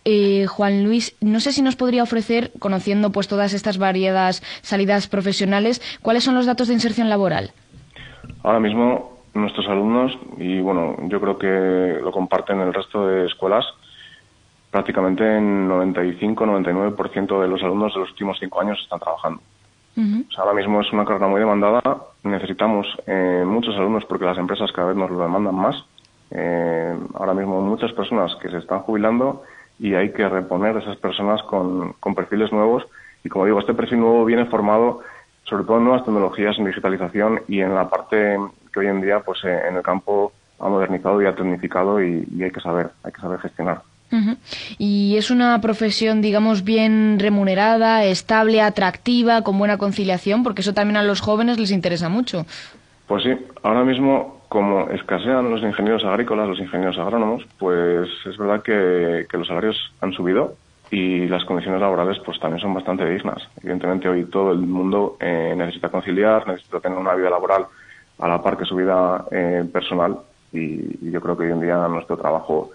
Juan Luis, no sé si nos podría ofrecer, conociendo pues todas estas variadas salidas profesionales, ¿cuáles son los datos de inserción laboral? Ahora mismo nuestros alumnos, y bueno, yo creo que lo comparten el resto de escuelas, prácticamente en 95-99% de los alumnos de los últimos 5 años están trabajando. O sea, ahora mismo es una carrera muy demandada, necesitamos muchos alumnos porque las empresas cada vez nos lo demandan más. Ahora mismo muchas personas que se están jubilando y hay que reponer a esas personas con perfiles nuevos. Y como digo, este perfil nuevo viene formado sobre todo en nuevas tecnologías, en digitalización y en la parte que hoy en día pues en el campo ha modernizado y ha tecnificado y hay que saber gestionar. Y es una profesión, digamos, bien remunerada, estable, atractiva, con buena conciliación, porque eso también a los jóvenes les interesa mucho. Pues sí, ahora mismo, como escasean los ingenieros agrícolas, los ingenieros agrónomos, pues es verdad que los salarios han subido y las condiciones laborales pues también son bastante dignas. Evidentemente hoy todo el mundo necesita conciliar, necesita tener una vida laboral a la par que su vida personal y yo creo que hoy en día nuestro trabajo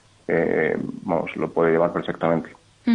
lo puede llevar perfectamente.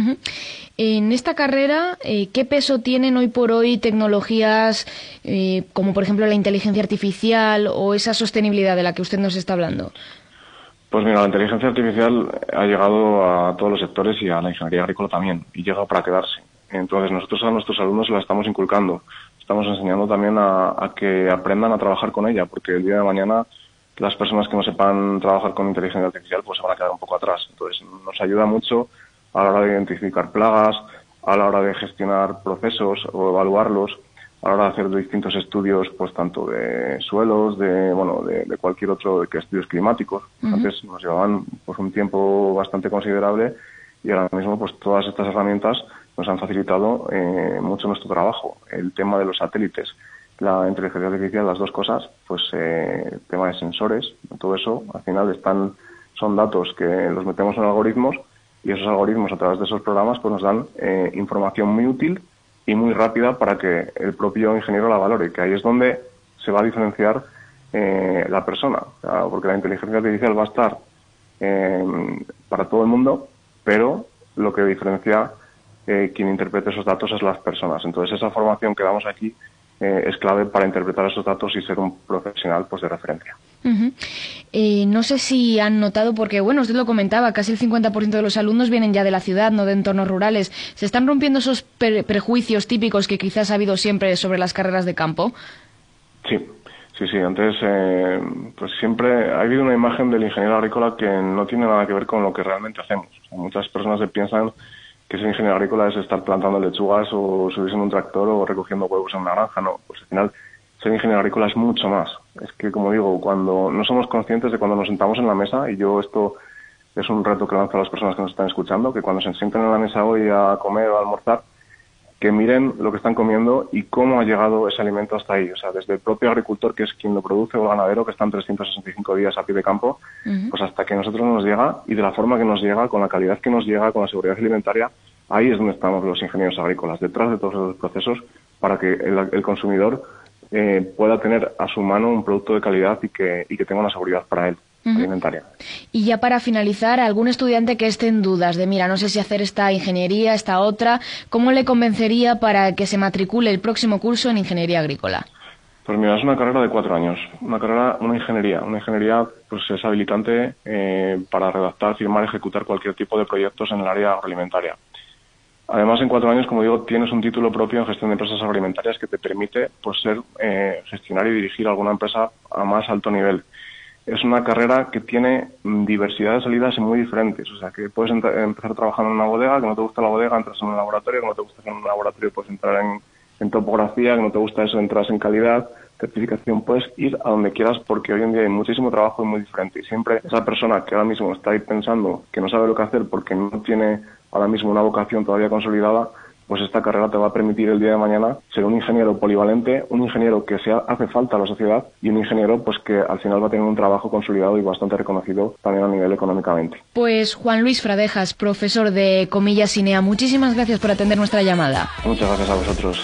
En esta carrera, ¿qué peso tienen hoy por hoy tecnologías como por ejemplo la inteligencia artificial o esa sostenibilidad de la que usted nos está hablando? Pues mira, la inteligencia artificial ha llegado a todos los sectores y a la ingeniería agrícola también, y llega para quedarse. Entonces nosotros a nuestros alumnos la estamos inculcando, estamos enseñando también a que aprendan a trabajar con ella, porque el día de mañana las personas que no sepan trabajar con inteligencia artificial pues se van a quedar un poco atrás. Entonces nos ayuda mucho a la hora de identificar plagas, a la hora de gestionar procesos o evaluarlos, a la hora de hacer distintos estudios, pues tanto de suelos, de cualquier otro, que estudios climáticos. Antes nos llevaban pues un tiempo bastante considerable y ahora mismo pues todas estas herramientas nos han facilitado mucho nuestro trabajo. El tema de los satélites, la inteligencia artificial, las dos cosas, pues tema de sensores, todo eso, al final son datos que los metemos en algoritmos y esos algoritmos a través de esos programas pues nos dan información muy útil y muy rápida para que el propio ingeniero la valore, que ahí es donde se va a diferenciar la persona, porque la inteligencia artificial va a estar para todo el mundo, pero lo que diferencia quien interprete esos datos es las personas. Entonces esa formación que damos aquí es clave para interpretar esos datos y ser un profesional pues de referencia. No sé si han notado, porque bueno, usted lo comentaba, casi el 50% de los alumnos vienen ya de la ciudad, no de entornos rurales. ¿Se están rompiendo esos prejuicios típicos que quizás ha habido siempre sobre las carreras de campo? Sí. Antes pues siempre ha habido una imagen del ingeniero agrícola que no tiene nada que ver con lo que realmente hacemos. O sea, muchas personas se piensan que ser ingeniero agrícola es estar plantando lechugas o subirse en un tractor o recogiendo huevos en una granja. No, pues al final ser ingeniero agrícola es mucho más. Es que, como digo, cuando no somos conscientes de cuando nos sentamos en la mesa, y yo esto es un reto que lanzo a las personas que nos están escuchando, que cuando se sienten en la mesa hoy a comer o a almorzar, que miren lo que están comiendo y cómo ha llegado ese alimento hasta ahí. O sea, desde el propio agricultor, que es quien lo produce, o el ganadero, que están 365 días a pie de campo, pues hasta que a nosotros nos llega, y de la forma que nos llega, con la calidad que nos llega, con la seguridad alimentaria, ahí es donde estamos los ingenieros agrícolas, detrás de todos esos procesos, para que el consumidor pueda tener a su mano un producto de calidad y que tenga una seguridad para él alimentaria. Y ya para finalizar, algún estudiante que esté en dudas de, mira, no sé si hacer esta ingeniería, esta otra, ¿cómo le convencería para que se matricule el próximo curso en ingeniería agrícola? Pues mira, es una carrera de 4 años, una ingeniería. Una ingeniería pues es habilitante para redactar, firmar, ejecutar cualquier tipo de proyectos en el área agroalimentaria. Además, en 4 años, como digo, tienes un título propio en gestión de empresas agroalimentarias que te permite pues gestionar y dirigir alguna empresa a más alto nivel. Es una carrera que tiene diversidad de salidas muy diferentes. O sea, que puedes empezar trabajando en una bodega, que no te gusta la bodega, entras en un laboratorio, que no te gusta en un laboratorio, puedes entrar en topografía, que no te gusta eso, entras en calidad, certificación, puedes ir a donde quieras porque hoy en día hay muchísimo trabajo y muy diferente. Y siempre esa persona que ahora mismo está ahí pensando que no sabe lo que hacer porque no tiene ahora mismo una vocación todavía consolidada, pues esta carrera te va a permitir el día de mañana ser un ingeniero polivalente, un ingeniero que hace falta a la sociedad y un ingeniero pues que al final va a tener un trabajo consolidado y bastante reconocido también a nivel económicamente. Pues Juan Luis Fradejas, profesor de Comillas INEA, muchísimas gracias por atender nuestra llamada. Muchas gracias a vosotros.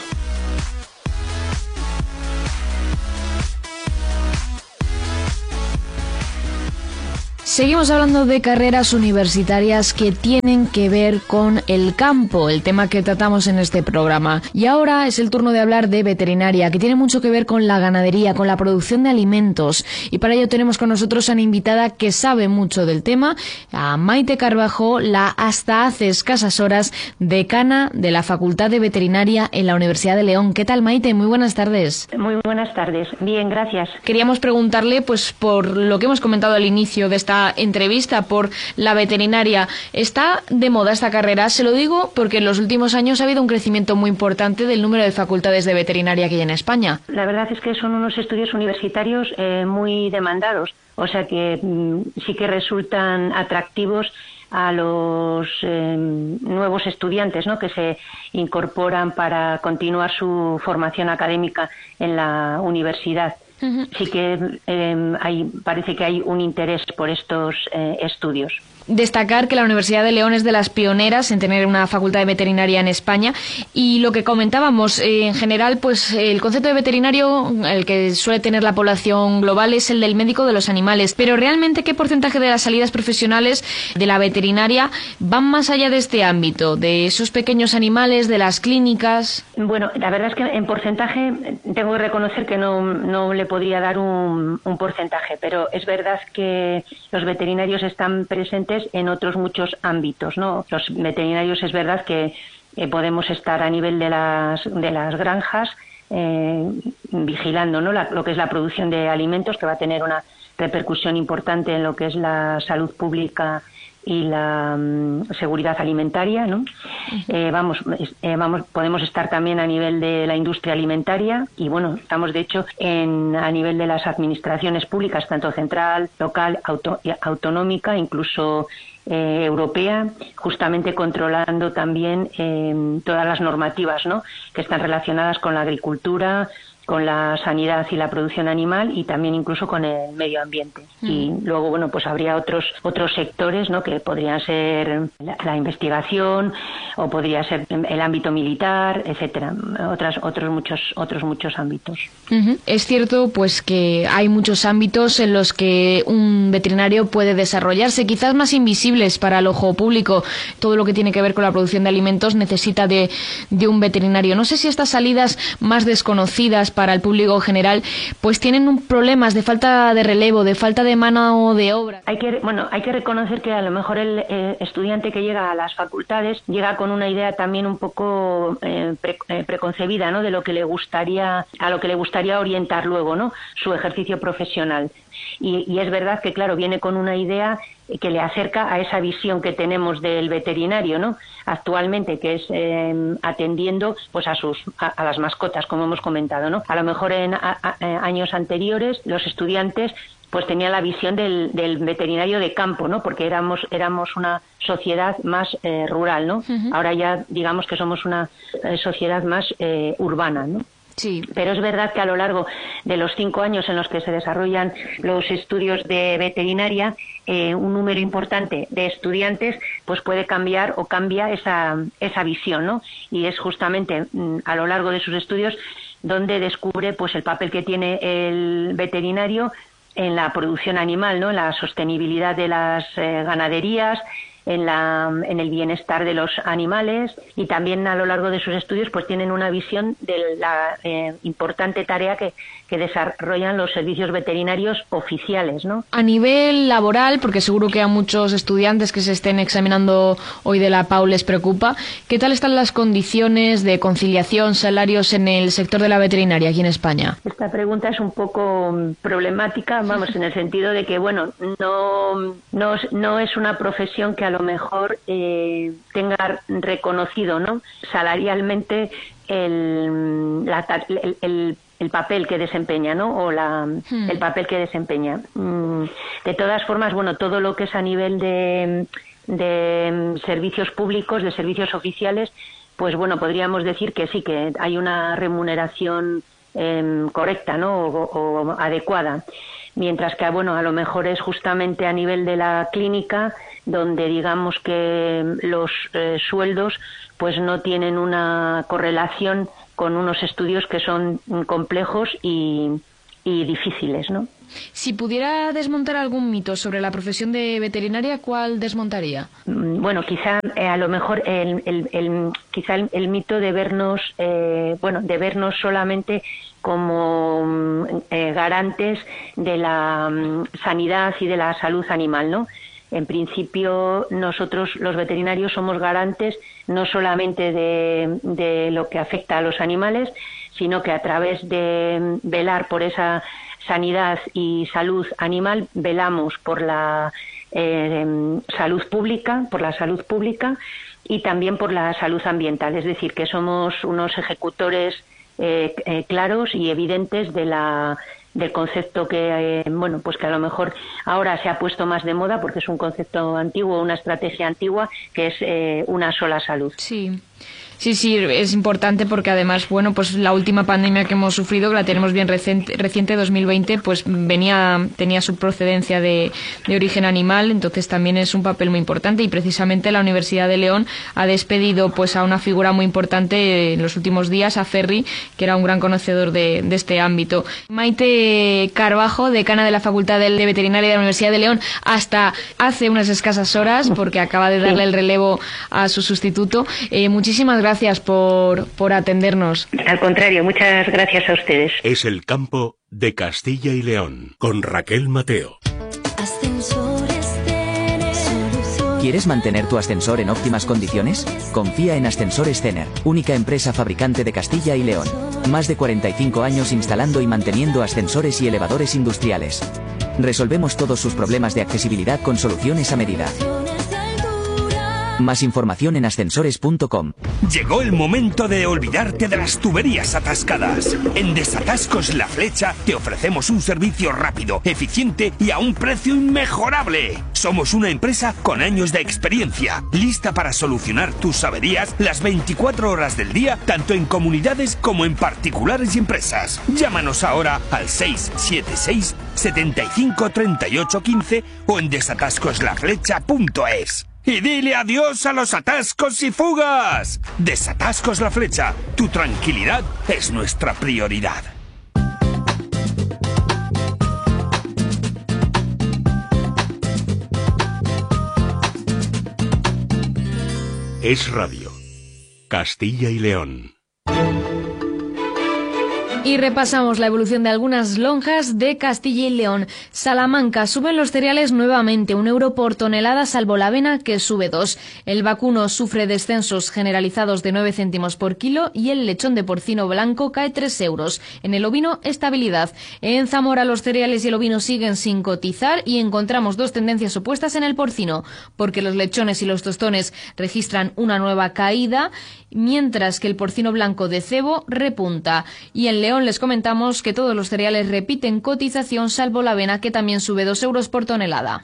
Seguimos hablando de carreras universitarias que tienen que ver con el campo, el tema que tratamos en este programa. Y ahora es el turno de hablar de veterinaria, que tiene mucho que ver con la ganadería, con la producción de alimentos. Y para ello tenemos con nosotros a una invitada que sabe mucho del tema, a Maite Carbajo, la hasta hace escasas horas decana de la Facultad de Veterinaria en la Universidad de León. ¿Qué tal, Maite? Muy buenas tardes. Muy buenas tardes. Bien, gracias. Queríamos preguntarle, pues, por lo que hemos comentado al inicio de esta entrevista, por la veterinaria. ¿Está de moda esta carrera? Se lo digo porque en los últimos años ha habido un crecimiento muy importante del número de facultades de veterinaria que hay en España. La verdad es que son unos estudios universitarios muy demandados, o sea que sí que resultan atractivos a los nuevos estudiantes, ¿no?, que se incorporan para continuar su formación académica en la universidad. Sí que parece que hay un interés por estos estudios. Destacar que la Universidad de León es de las pioneras en tener una facultad de veterinaria en España, y lo que comentábamos, en general, pues el concepto de veterinario, el que suele tener la población global, es el del médico de los animales, pero realmente ¿qué porcentaje de las salidas profesionales de la veterinaria van más allá de este ámbito, de esos pequeños animales, de las clínicas? Bueno, la verdad es que en porcentaje tengo que reconocer que no le podría dar un porcentaje, pero es verdad que los veterinarios están presentes en otros muchos ámbitos, ¿no? Los veterinarios, es verdad que podemos estar a nivel de las granjas vigilando, ¿no?, lo que es la producción de alimentos, que va a tener una repercusión importante en lo que es la salud pública y la seguridad alimentaria, ¿no? Podemos estar también a nivel de la industria alimentaria y, bueno, estamos de hecho a nivel de las administraciones públicas, tanto central, local, autonómica, incluso europea, justamente controlando también todas las normativas, ¿no?, que están relacionadas con la agricultura, con la sanidad y la producción animal, y también incluso con el medio ambiente. Y luego, bueno, pues habría otros sectores, ¿no?, que podrían ser la investigación, o podría ser el ámbito militar, etcétera, otros muchos ámbitos. Es cierto, pues, que hay muchos ámbitos en los que un veterinario puede desarrollarse, quizás más invisibles para el ojo público. Todo lo que tiene que ver con la producción de alimentos necesita de un veterinario. No sé si estas salidas más desconocidas para el público general, pues tienen problemas de falta de relevo, de falta de mano de obra. Hay que reconocer que a lo mejor el estudiante que llega a las facultades llega con una idea también un poco preconcebida, ¿no?, de lo que le gustaría orientar luego, ¿no?, su ejercicio profesional. Y es verdad que, claro, viene con una idea que le acerca a esa visión que tenemos del veterinario, ¿no?, actualmente, que es atendiendo pues a las mascotas, como hemos comentado, ¿no? A lo mejor en años anteriores los estudiantes pues tenían la visión del veterinario de campo, ¿no?, porque éramos una sociedad más rural, ¿no? Ahora ya digamos que somos una sociedad más urbana, ¿no? Sí. Pero es verdad que a lo largo de los 5 años en los que se desarrollan los estudios de veterinaria, un número importante de estudiantes pues puede cambiar o cambia esa visión, ¿no? Y es justamente a lo largo de sus estudios donde descubre pues el papel que tiene el veterinario en la producción animal, ¿no?, en la sostenibilidad de las ganaderías, en el bienestar de los animales, y también a lo largo de sus estudios pues tienen una visión de la importante tarea que desarrollan los servicios veterinarios oficiales, ¿no? A nivel laboral, porque seguro que a muchos estudiantes que se estén examinando hoy de la PAU les preocupa, ¿qué tal están las condiciones de conciliación, salarios en el sector de la veterinaria aquí en España? Esta pregunta es un poco problemática, vamos, en el sentido de que, bueno, no es una profesión que a lo mejor tenga reconocido, ¿no?, salarialmente el papel que desempeña, ¿no?, o el papel que desempeña. De todas formas, bueno, todo lo que es a nivel de servicios públicos, de servicios oficiales, pues bueno, podríamos decir que sí, que hay una remuneración correcta, ¿no?, o adecuada. Mientras que, bueno, a lo mejor es justamente a nivel de la clínica donde digamos que los sueldos pues no tienen una correlación con unos estudios que son complejos y y difíciles, ¿no? Si pudiera desmontar algún mito sobre la profesión de veterinaria, ¿cuál desmontaría? Bueno, quizá a lo mejor el mito de vernos, de vernos solamente como garantes de la sanidad y de la salud animal, ¿no? En principio, nosotros los veterinarios somos garantes no solamente de lo que afecta a los animales, sino que a través de velar por esa sanidad y salud animal, velamos por la salud pública, y también por la salud ambiental. Es decir, que somos unos ejecutores claros y evidentes del concepto que que a lo mejor ahora se ha puesto más de moda porque es un concepto antiguo, una estrategia antigua, que es una sola salud. Sí, es importante porque además, pues la última pandemia que hemos sufrido, que la tenemos bien reciente, 2020, pues tenía su procedencia de origen animal, entonces también es un papel muy importante, y precisamente la Universidad de León ha despedido pues a una figura muy importante en los últimos días, a Ferri, que era un gran conocedor de este ámbito. Maite Carbajo, decana de la Facultad de Veterinaria de la Universidad de León, hasta hace unas escasas horas, porque acaba de darle el relevo a su sustituto. Muchísimas gracias por atendernos. Al contrario, muchas gracias a ustedes. Es el campo de Castilla y León, con Raquel Mateo. ¿Quieres mantener tu ascensor en óptimas condiciones? Confía en Ascensores Cener, única empresa fabricante de Castilla y León. Más de 45 años instalando y manteniendo ascensores y elevadores industriales. Resolvemos todos sus problemas de accesibilidad con soluciones a medida. Más información en ascensores.com. Llegó el momento de olvidarte de las tuberías atascadas. En Desatascos La Flecha te ofrecemos un servicio rápido, eficiente y a un precio inmejorable. Somos una empresa con años de experiencia, lista para solucionar tus averías las 24 horas del día, tanto en comunidades como en particulares y empresas. Llámanos ahora al 676 75 38 15 o en desatascoslaflecha.es. Y dile adiós a los atascos y fugas. Desatascos La Flecha. Tu tranquilidad es nuestra prioridad. Es Radio. Castilla y León. Y repasamos la evolución de algunas lonjas de Castilla y León. Salamanca, suben los cereales nuevamente, 1 euro por tonelada, salvo la avena, que sube 2. El vacuno sufre descensos generalizados de 9 céntimos por kilo y el lechón de porcino blanco cae 3 euros. En el ovino, estabilidad. En Zamora, los cereales y el ovino siguen sin cotizar y encontramos dos tendencias opuestas en el porcino, porque los lechones y los tostones registran una nueva caída, mientras que el porcino blanco de cebo repunta. Y en León les comentamos que todos los cereales repiten cotización, salvo la avena, que también sube 2 euros por tonelada.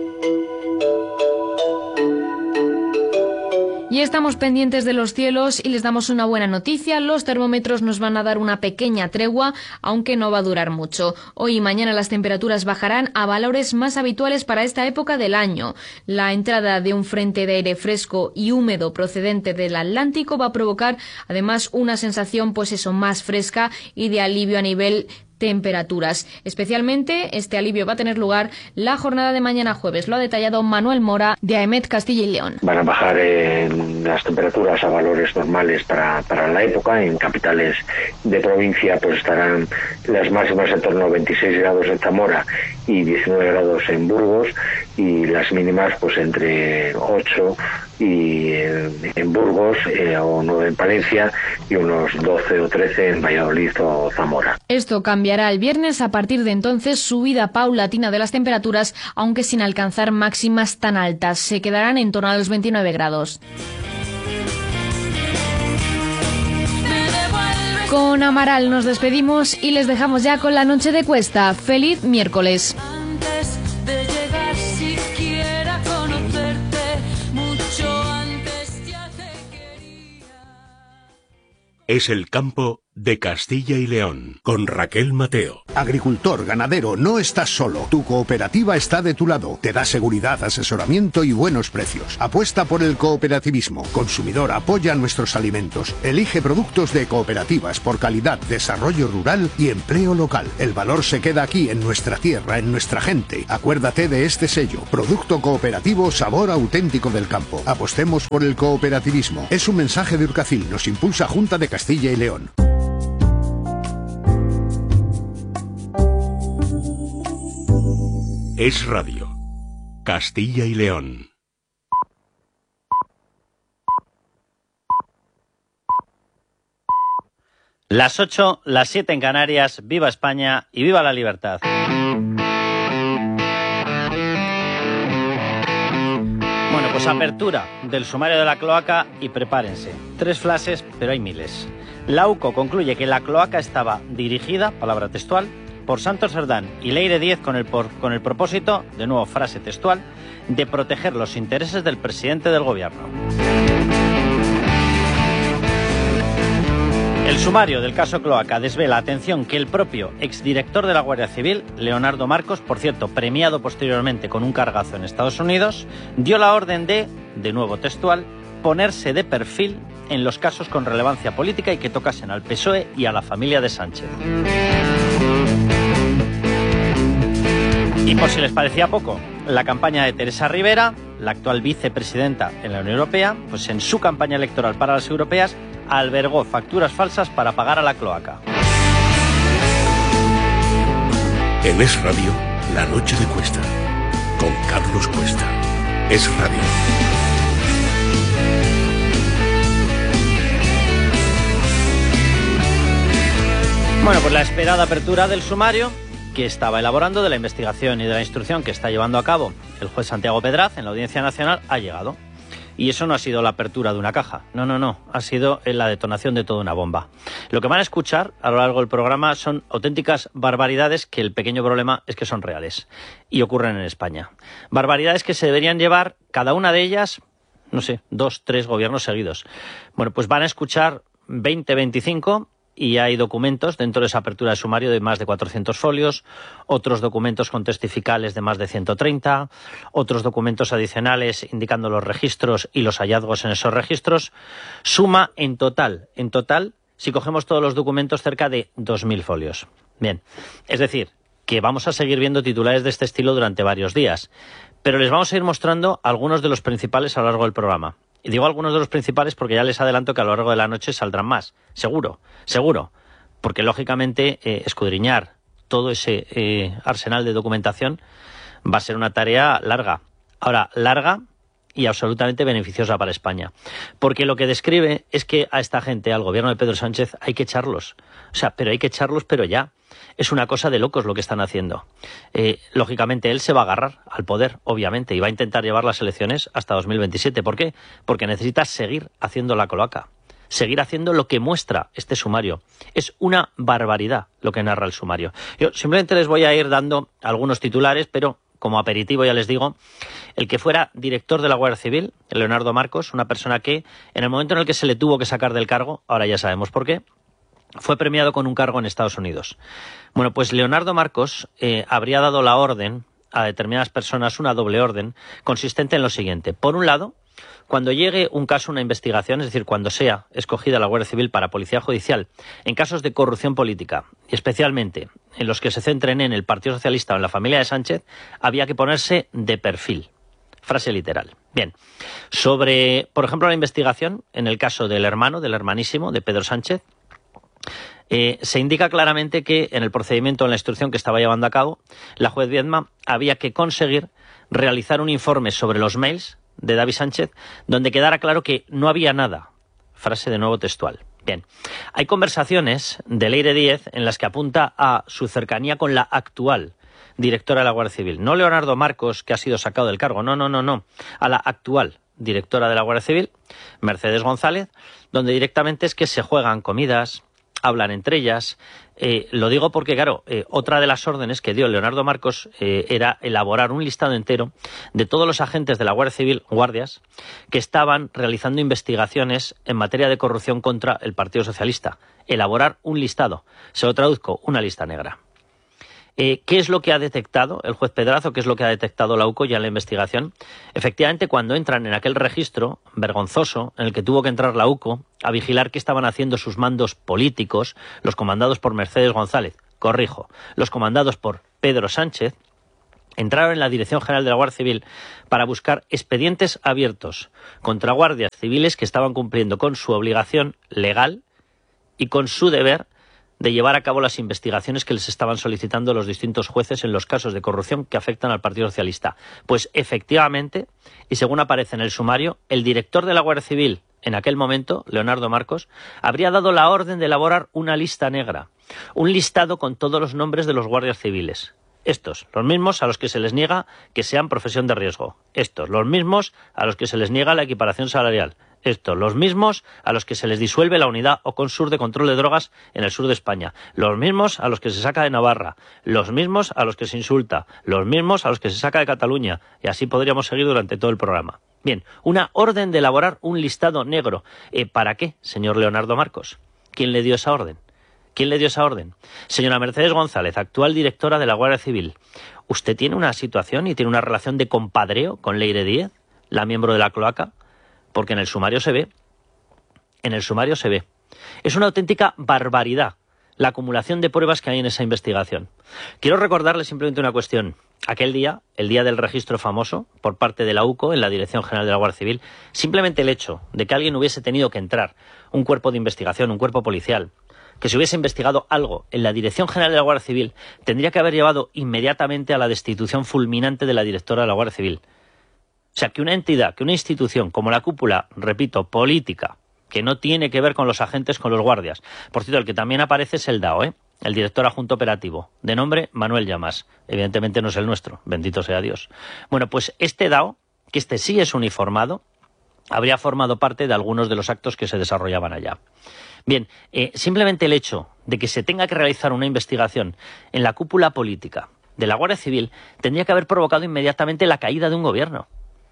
Y estamos pendientes de los cielos y les damos una buena noticia. Los termómetros nos van a dar una pequeña tregua, aunque no va a durar mucho. Hoy y mañana las temperaturas bajarán a valores más habituales para esta época del año. La entrada de un frente de aire fresco y húmedo procedente del Atlántico va a provocar además una sensación más fresca y de alivio a nivel temperaturas. Especialmente este alivio va a tener lugar la jornada de mañana jueves. Lo ha detallado Manuel Mora, de AEMET Castilla y León. Van a bajar las temperaturas a valores normales para la época. En capitales de provincia estarán las máximas en torno a 26 grados en Zamora y 19 grados en Burgos, y las mínimas entre 8 y en Burgos o 9 en Palencia y unos 12 o 13 en Valladolid o Zamora. Esto cambiará el viernes. A partir de entonces, subida paulatina de las temperaturas, aunque sin alcanzar máximas tan altas. Se quedarán en torno a los 29 grados. Con Amaral nos despedimos y les dejamos ya con la noche de Cuesta. ¡Feliz miércoles! Es el campo de Castilla y León, con Raquel Mateo. Agricultor, ganadero, no estás solo. Tu cooperativa está de tu lado. Te da seguridad, asesoramiento y buenos precios. Apuesta por el cooperativismo. Consumidor, apoya nuestros alimentos. Elige productos de cooperativas por calidad, desarrollo rural y empleo local. El valor se queda aquí, en nuestra tierra, en nuestra gente. Acuérdate de este sello. Producto cooperativo, sabor auténtico del campo. Apostemos por el cooperativismo. Es un mensaje de Urcacil. Nos impulsa Junta de Castilla y León. Es Radio. Castilla y León. Las 8, las 7 en Canarias. Viva España y viva la libertad. Bueno, pues apertura del sumario de la cloaca y prepárense. 3 flashes, pero hay miles. La UCO concluye que la cloaca estaba dirigida, palabra textual, por Santos Cerdán y Leire Díez con el propósito, de nuevo frase textual, de proteger los intereses del presidente del gobierno. El sumario del caso Cloaca desvela, atención, que el propio exdirector de la Guardia Civil, Leonardo Marcos, por cierto, premiado posteriormente con un cargazo en Estados Unidos, dio la orden de nuevo textual, ponerse de perfil en los casos con relevancia política y que tocasen al PSOE y a la familia de Sánchez. Y por si les parecía poco, la campaña de Teresa Rivera, la actual vicepresidenta en la Unión Europea, pues en su campaña electoral para las europeas, albergó facturas falsas para pagar a la cloaca. En Es Radio, La Noche de Cuesta, con Carlos Cuesta. Es Radio. Bueno, pues la esperada apertura del sumario que estaba elaborando, de la investigación y de la instrucción que está llevando a cabo el juez Santiago Pedraz en la Audiencia Nacional, ha llegado. Y eso no ha sido la apertura de una caja, no, ha sido la detonación de toda una bomba. Lo que van a escuchar a lo largo del programa son auténticas barbaridades, que el pequeño problema es que son reales y ocurren en España. Barbaridades que se deberían llevar, cada una de ellas, no sé, 2, 3 gobiernos seguidos. Bueno, pues van a escuchar 20, 25... y hay documentos dentro de esa apertura de sumario de más de 400 folios, otros documentos con testificales de más de 130, otros documentos adicionales indicando los registros y los hallazgos en esos registros. Suma en total, si cogemos todos los documentos, cerca de 2.000 folios. Bien, es decir, que vamos a seguir viendo titulares de este estilo durante varios días, pero les vamos a ir mostrando algunos de los principales a lo largo del programa. Y digo algunos de los principales porque ya les adelanto que a lo largo de la noche saldrán más, seguro, porque lógicamente escudriñar todo ese arsenal de documentación va a ser una tarea larga. Ahora, larga y absolutamente beneficiosa para España, porque lo que describe es que a esta gente, al gobierno de Pedro Sánchez, hay que echarlos. O sea, pero hay que echarlos, pero ya. Es una cosa de locos lo que están haciendo. Lógicamente él se va a agarrar al poder, obviamente, y va a intentar llevar las elecciones hasta 2027. ¿Por qué? Porque necesita seguir haciendo la cloaca, seguir haciendo lo que muestra este sumario. Es una barbaridad lo que narra el sumario. Yo simplemente les voy a ir dando algunos titulares, pero como aperitivo ya les digo, el que fuera director de la Guardia Civil, Leonardo Marcos, una persona que en el momento en el que se le tuvo que sacar del cargo, ahora ya sabemos por qué, fue premiado con un cargo en Estados Unidos. Bueno, pues Leonardo Marcos habría dado la orden a determinadas personas, una doble orden, consistente en lo siguiente. Por un lado, cuando llegue un caso, una investigación, es decir, cuando sea escogida la Guardia Civil para Policía Judicial, en casos de corrupción política, y especialmente en los que se centren en el Partido Socialista o en la familia de Sánchez, había que ponerse de perfil. Frase literal. Bien, sobre, por ejemplo, la investigación en el caso del hermanísimo de Pedro Sánchez, se indica claramente que en el procedimiento, en la instrucción que estaba llevando a cabo, la juez Viedma había que conseguir realizar un informe sobre los mails de David Sánchez donde quedara claro que no había nada. Frase de nuevo textual. Bien, hay conversaciones de Leire Díez en las que apunta a su cercanía con la actual directora de la Guardia Civil. No Leonardo Marcos, que ha sido sacado del cargo, no. A la actual directora de la Guardia Civil, Mercedes González, donde directamente es que se juegan comidas, hablan entre ellas. Lo digo porque, claro, otra de las órdenes que dio Leonardo Marcos era elaborar un listado entero de todos los agentes de la Guardia Civil, guardias, que estaban realizando investigaciones en materia de corrupción contra el Partido Socialista. Elaborar un listado. Se lo traduzco, una lista negra. ¿Qué es lo que ha detectado el juez Pedrazo? ¿Qué es lo que ha detectado la UCO ya en la investigación? Efectivamente, cuando entran en aquel registro vergonzoso en el que tuvo que entrar la UCO a vigilar qué estaban haciendo sus mandos políticos, los comandados por Mercedes González, corrijo, los comandados por Pedro Sánchez, entraron en la Dirección General de la Guardia Civil para buscar expedientes abiertos contra guardias civiles que estaban cumpliendo con su obligación legal y con su deber de llevar a cabo las investigaciones que les estaban solicitando los distintos jueces en los casos de corrupción que afectan al Partido Socialista. Pues efectivamente, y según aparece en el sumario, el director de la Guardia Civil en aquel momento, Leonardo Marcos, habría dado la orden de elaborar una lista negra, un listado con todos los nombres de los guardias civiles. Estos, los mismos a los que se les niega que sean profesión de riesgo. Estos, los mismos a los que se les niega la equiparación salarial. Estos, los mismos a los que se les disuelve la unidad o consur de control de drogas en el sur de España. Los mismos a los que se saca de Navarra. Los mismos a los que se insulta. Los mismos a los que se saca de Cataluña. Y así podríamos seguir durante todo el programa. Bien, una orden de elaborar un listado negro. ¿Para qué, señor Leonardo Marcos? ¿Quién le dio esa orden? ¿Quién le dio esa orden? Señora Mercedes González, actual directora de la Guardia Civil. ¿Usted tiene una situación y tiene una relación de compadreo con Leire Díez, la miembro de la cloaca? Porque en el sumario se ve. En el sumario se ve. Es una auténtica barbaridad la acumulación de pruebas que hay en esa investigación. Quiero recordarle simplemente una cuestión. Aquel día, el día del registro famoso, por parte de la UCO, en la Dirección General de la Guardia Civil, simplemente el hecho de que alguien hubiese tenido que entrar, un cuerpo de investigación, un cuerpo policial, que se hubiese investigado algo en la Dirección General de la Guardia Civil, tendría que haber llevado inmediatamente a la destitución fulminante de la directora de la Guardia Civil. O sea, que una entidad, que una institución como la cúpula, repito, política, que no tiene que ver con los agentes, con los guardias. Por cierto, el que también aparece es el DAO, el director adjunto operativo, de nombre Manuel Llamas. Evidentemente no es el nuestro, bendito sea Dios. Bueno, pues este DAO, que este sí es uniformado, habría formado parte de algunos de los actos que se desarrollaban allá. Bien, simplemente el hecho de que se tenga que realizar una investigación en la cúpula política de la Guardia Civil tendría que haber provocado inmediatamente la caída de un gobierno.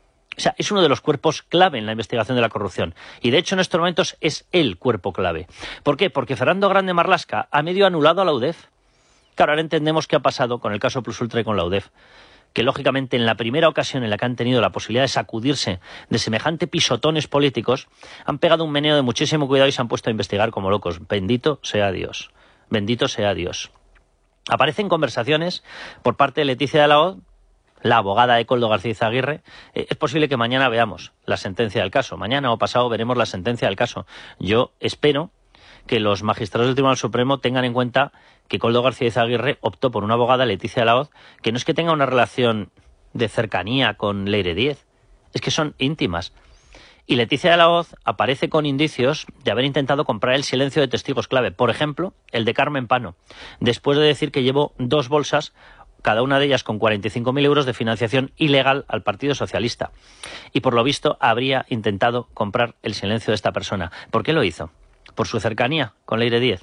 O sea, es uno de los cuerpos clave en la investigación de la corrupción. Y de hecho en estos momentos es el cuerpo clave. ¿Por qué? Porque Fernando Grande Marlaska ha medio anulado a la UDEF. Claro, ahora entendemos qué ha pasado con el caso Plus Ultra y con la UDEF. Que lógicamente en la primera ocasión en la que han tenido la posibilidad de sacudirse de semejante pisotones políticos, han pegado un meneo de muchísimo cuidado y se han puesto a investigar como locos. Bendito sea Dios. Bendito sea Dios. Aparecen conversaciones por parte de Leticia de la Hoz, la abogada de Koldo García Izaguirre. Es posible que mañana veamos la sentencia del caso. Mañana o pasado veremos la sentencia del caso. Yo espero que los magistrados del Tribunal Supremo tengan en cuenta que Koldo García Izaguirre optó por una abogada, Leticia de la Hoz, que no es que tenga una relación de cercanía con Leire Díez, es que son íntimas. Y Leticia de la Hoz aparece con indicios de haber intentado comprar el silencio de testigos clave. Por ejemplo, el de Carmen Pano, después de decir que llevó 2 bolsas, cada una de ellas con 45.000 euros de financiación ilegal al Partido Socialista. Y por lo visto habría intentado comprar el silencio de esta persona. ¿Por qué lo hizo? Por su cercanía con Leire Díez.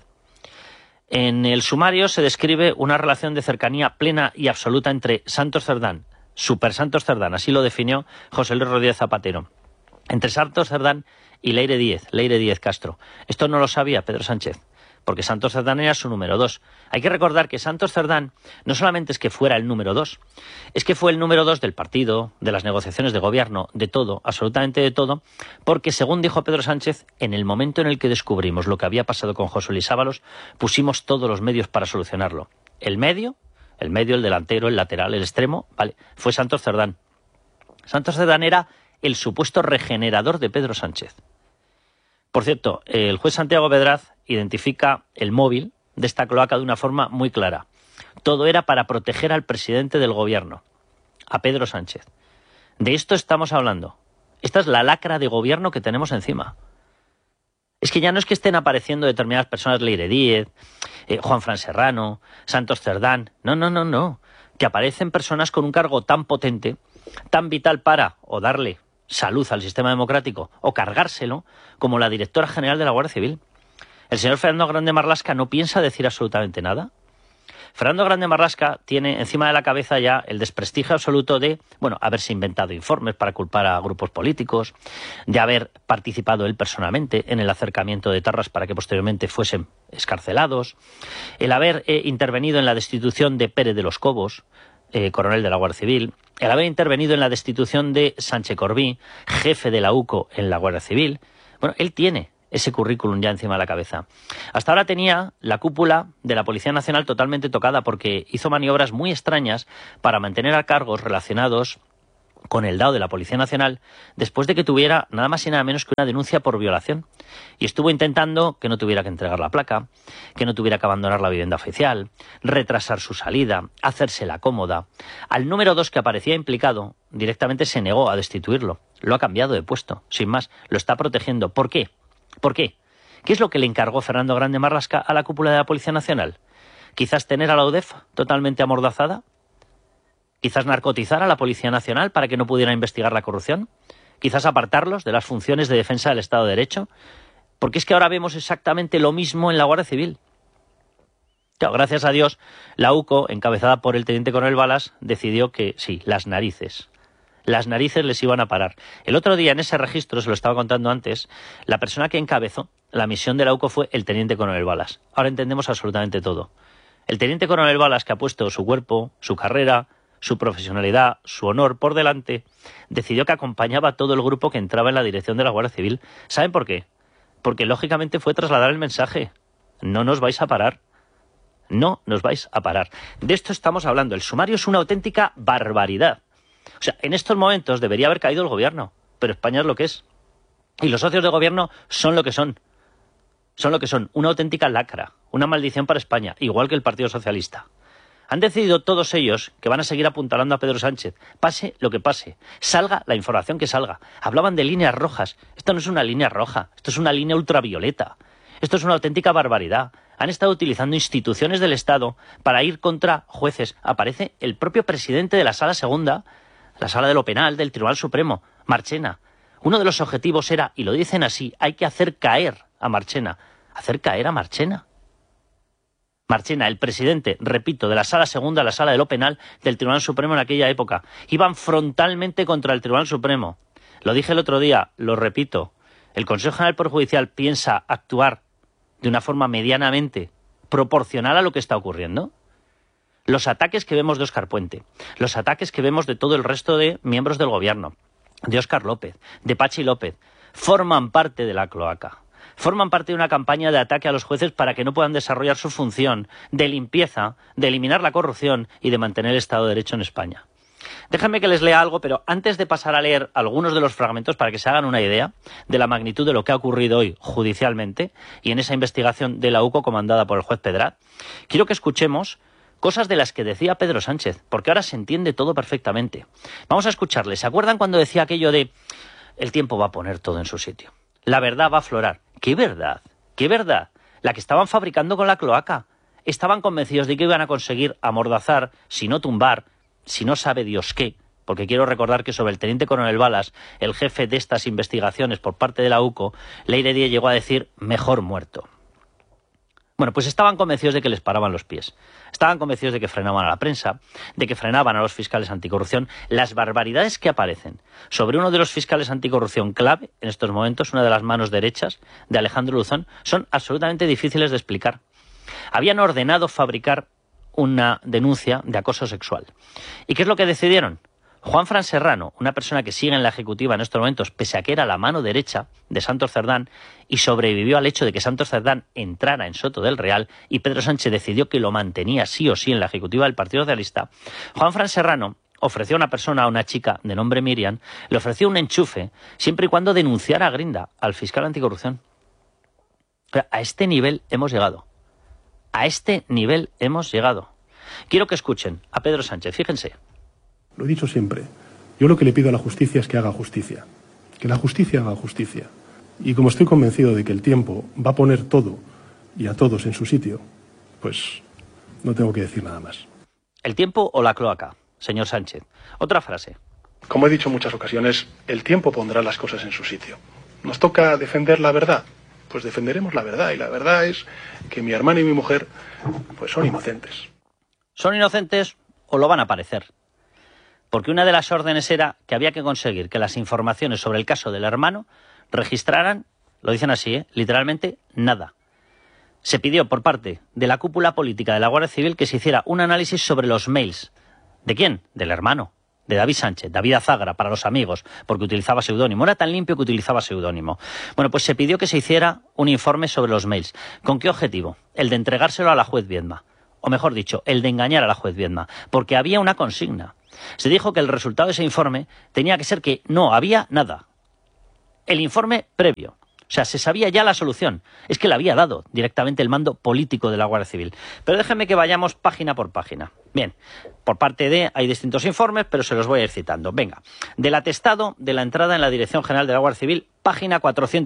En el sumario se describe una relación de cercanía plena y absoluta entre Santos Cerdán, Super Santos Cerdán, así lo definió José Luis Rodríguez Zapatero, entre Santos Cerdán y Leire Díez Castro. Esto no lo sabía Pedro Sánchez, porque Santos Cerdán era su número 2. Hay que recordar que Santos Cerdán no solamente es que fuera el número 2, es que fue el número 2 del partido, de las negociaciones de gobierno, de todo, absolutamente de todo, porque según dijo Pedro Sánchez, en el momento en el que descubrimos lo que había pasado con José Luis Ábalos, pusimos todos los medios para solucionarlo. El medio, el delantero, el lateral, el extremo, vale, fue Santos Cerdán. Santos Cerdán era el supuesto regenerador de Pedro Sánchez. Por cierto, el juez Santiago Pedraz identifica el móvil de esta cloaca de una forma muy clara. Todo era para proteger al presidente del gobierno, a Pedro Sánchez. De esto estamos hablando. Esta es la lacra de gobierno que tenemos encima. Es que ya no es que estén apareciendo determinadas personas, Leire Díez, Juanfran Serrano, Santos Cerdán. No. Que aparecen personas con un cargo tan potente, tan vital para o darle salud al sistema democrático o cargárselo, como la directora general de la Guardia Civil. ¿El señor Fernando Grande Marlaska no piensa decir absolutamente nada? Fernando Grande Marlaska tiene encima de la cabeza ya el desprestigio absoluto de, bueno, haberse inventado informes para culpar a grupos políticos, de haber participado él personalmente en el acercamiento de etarras para que posteriormente fuesen excarcelados, el haber intervenido en la destitución de Pérez de los Cobos, coronel de la Guardia Civil, el haber intervenido en la destitución de Sánchez Corbí, jefe de la UCO en la Guardia Civil. Bueno, él tiene ese currículum ya encima de la cabeza. Hasta ahora tenía la cúpula de la Policía Nacional totalmente tocada porque hizo maniobras muy extrañas para mantener a cargos relacionados con el DAO de la Policía Nacional después de que tuviera nada más y nada menos que una denuncia por violación. Y estuvo intentando que no tuviera que entregar la placa, que no tuviera que abandonar la vivienda oficial, retrasar su salida, hacérsela cómoda. Al número 2 que aparecía implicado, directamente se negó a destituirlo. Lo ha cambiado de puesto, sin más, lo está protegiendo. ¿Por qué? ¿Por qué? ¿Qué es lo que le encargó Fernando Grande Marlaska a la cúpula de la Policía Nacional? ¿Quizás tener a la UDEF totalmente amordazada? ¿Quizás narcotizar a la Policía Nacional para que no pudiera investigar la corrupción? ¿Quizás apartarlos de las funciones de defensa del Estado de Derecho? Porque es que ahora vemos exactamente lo mismo en la Guardia Civil. Claro, gracias a Dios, la UCO, encabezada por el teniente coronel Balas, decidió que sí, las narices les iban a parar. El otro día en ese registro, se lo estaba contando antes, la persona que encabezó la misión de la UCO fue el teniente coronel Balas. Ahora entendemos absolutamente todo. El teniente coronel Balas, que ha puesto su cuerpo, su carrera, su profesionalidad, su honor por delante, decidió que acompañaba a todo el grupo que entraba en la dirección de la Guardia Civil. ¿Saben por qué? Porque lógicamente fue trasladar el mensaje. No nos vais a parar. No nos vais a parar. De esto estamos hablando. El sumario es una auténtica barbaridad. O sea, en estos momentos debería haber caído el gobierno, pero España es lo que es. Y los socios de gobierno son lo que son. Son lo que son, una auténtica lacra, una maldición para España, igual que el Partido Socialista. Han decidido todos ellos que van a seguir apuntalando a Pedro Sánchez, pase lo que pase, salga la información que salga. Hablaban de líneas rojas. Esto no es una línea roja, esto es una línea ultravioleta. Esto es una auténtica barbaridad. Han estado utilizando instituciones del Estado para ir contra jueces. Aparece el propio presidente de la Sala Segunda, la Sala de lo Penal del Tribunal Supremo, Marchena. Uno de los objetivos era, y lo dicen así, hay que hacer caer a Marchena. ¿Hacer caer a Marchena? Marchena, el presidente, repito, de la Sala Segunda, la Sala de lo Penal del Tribunal Supremo en aquella época. Iban frontalmente contra el Tribunal Supremo. Lo dije el otro día, lo repito. El Consejo General del Poder Judicial piensa actuar de una forma medianamente proporcional a lo que está ocurriendo. Los ataques que vemos de Óscar Puente, los ataques que vemos de todo el resto de miembros del gobierno, de Óscar López, de Pachi López, forman parte de la cloaca. Forman parte de una campaña de ataque a los jueces para que no puedan desarrollar su función de limpieza, de eliminar la corrupción y de mantener el Estado de Derecho en España. Déjenme que les lea algo, pero antes de pasar a leer algunos de los fragmentos para que se hagan una idea de la magnitud de lo que ha ocurrido hoy judicialmente y en esa investigación de la UCO comandada por el juez Pedrat, quiero que escuchemos cosas de las que decía Pedro Sánchez, porque ahora se entiende todo perfectamente. Vamos a escucharle. ¿Se acuerdan cuando decía aquello de el tiempo va a poner todo en su sitio? La verdad va a aflorar. ¿Qué verdad? ¿Qué verdad? La que estaban fabricando con la cloaca. Estaban convencidos de que iban a conseguir amordazar, si no tumbar, si no sabe Dios qué, porque quiero recordar que sobre el teniente coronel Balas, el jefe de estas investigaciones por parte de la UCO, Leire Díez llegó a decir mejor muerto. Bueno, pues estaban convencidos de que les paraban los pies. Estaban convencidos de que frenaban a la prensa, de que frenaban a los fiscales anticorrupción. Las barbaridades que aparecen sobre uno de los fiscales anticorrupción clave en estos momentos, una de las manos derechas de Alejandro Luzón, son absolutamente difíciles de explicar. Habían ordenado fabricar una denuncia de acoso sexual. ¿Y qué es lo que decidieron? Juanfran Serrano, una persona que sigue en la Ejecutiva en estos momentos, pese a que era la mano derecha de Santos Cerdán y sobrevivió al hecho de que Santos Cerdán entrara en Soto del Real y Pedro Sánchez decidió que lo mantenía sí o sí en la Ejecutiva del Partido Socialista, Juanfran Serrano ofreció a una persona, a una chica de nombre Miriam, le ofreció un enchufe siempre y cuando denunciara a Grinda, al fiscal anticorrupción. Pero a este nivel hemos llegado. A este nivel hemos llegado. Quiero que escuchen a Pedro Sánchez, fíjense. Lo he dicho siempre. Yo lo que le pido a la justicia es que haga justicia. Que la justicia haga justicia. Y como estoy convencido de que el tiempo va a poner todo y a todos en su sitio, pues no tengo que decir nada más. ¿El tiempo o la cloaca, señor Sánchez? Otra frase. Como he dicho en muchas ocasiones, el tiempo pondrá las cosas en su sitio. ¿Nos toca defender la verdad? pues defenderemos la verdad, y la verdad es que mi hermano y mi mujer pues son inocentes. ¿Son inocentes o lo van a parecer? Porque una de las órdenes era que había que conseguir que las informaciones sobre el caso del hermano registraran, lo dicen así, literalmente nada. Se pidió por parte de la cúpula política de la Guardia Civil que se hiciera un análisis sobre los mails. ¿De quién? Del hermano, de David Sánchez, David Azagra, para los amigos, porque utilizaba seudónimo. Era tan limpio que utilizaba seudónimo. Bueno, pues se pidió que se hiciera un informe sobre los mails. ¿Con qué objetivo? El de entregárselo a la juez Viedma. O mejor dicho, el de engañar a la juez Viedma. Porque había una consigna. Se dijo que el resultado de ese informe tenía que ser que no había nada. El informe previo. O sea, se sabía ya la solución. Es que le había dado directamente el mando político de la Guardia Civil. Pero déjenme que vayamos página por página. Bien, por parte de hay distintos informes, pero se los voy a ir citando. Venga, del atestado de la entrada en la Dirección General de la Guardia Civil, página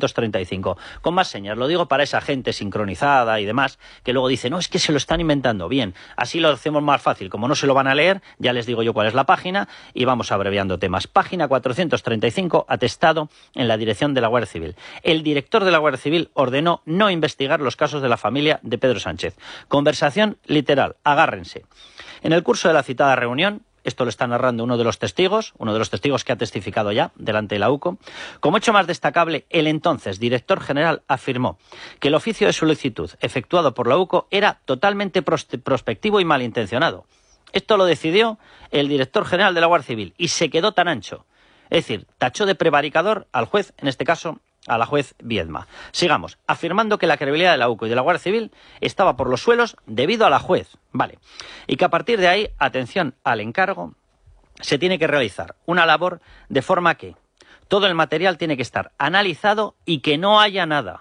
435. Con más señas, lo digo para esa gente sincronizada y demás, que luego dice, no, es que se lo están inventando. Bien, así lo hacemos más fácil. Como no se lo van a leer, ya les digo yo cuál es la página y vamos abreviando temas. Página 435, atestado en la Dirección de la Guardia Civil. El director de la Guardia Civil ordenó no investigar los casos de la familia de Pedro Sánchez. Conversación literal, agárrense. En el curso de la citada reunión, esto lo está narrando uno de los testigos que ha testificado ya delante de la UCO, como hecho más destacable, el entonces director general afirmó que el oficio de solicitud efectuado por la UCO era totalmente prospectivo y malintencionado. Esto lo decidió el director general de la Guardia Civil y se quedó tan ancho. Es decir, tachó de prevaricador al juez, en este caso a la juez Viedma. Sigamos, afirmando que la credibilidad de la UCO y de la Guardia Civil estaba por los suelos debido a la juez. Vale. Y que a partir de ahí, atención al encargo, se tiene que realizar una labor de forma que todo el material tiene que estar analizado y que no haya nada.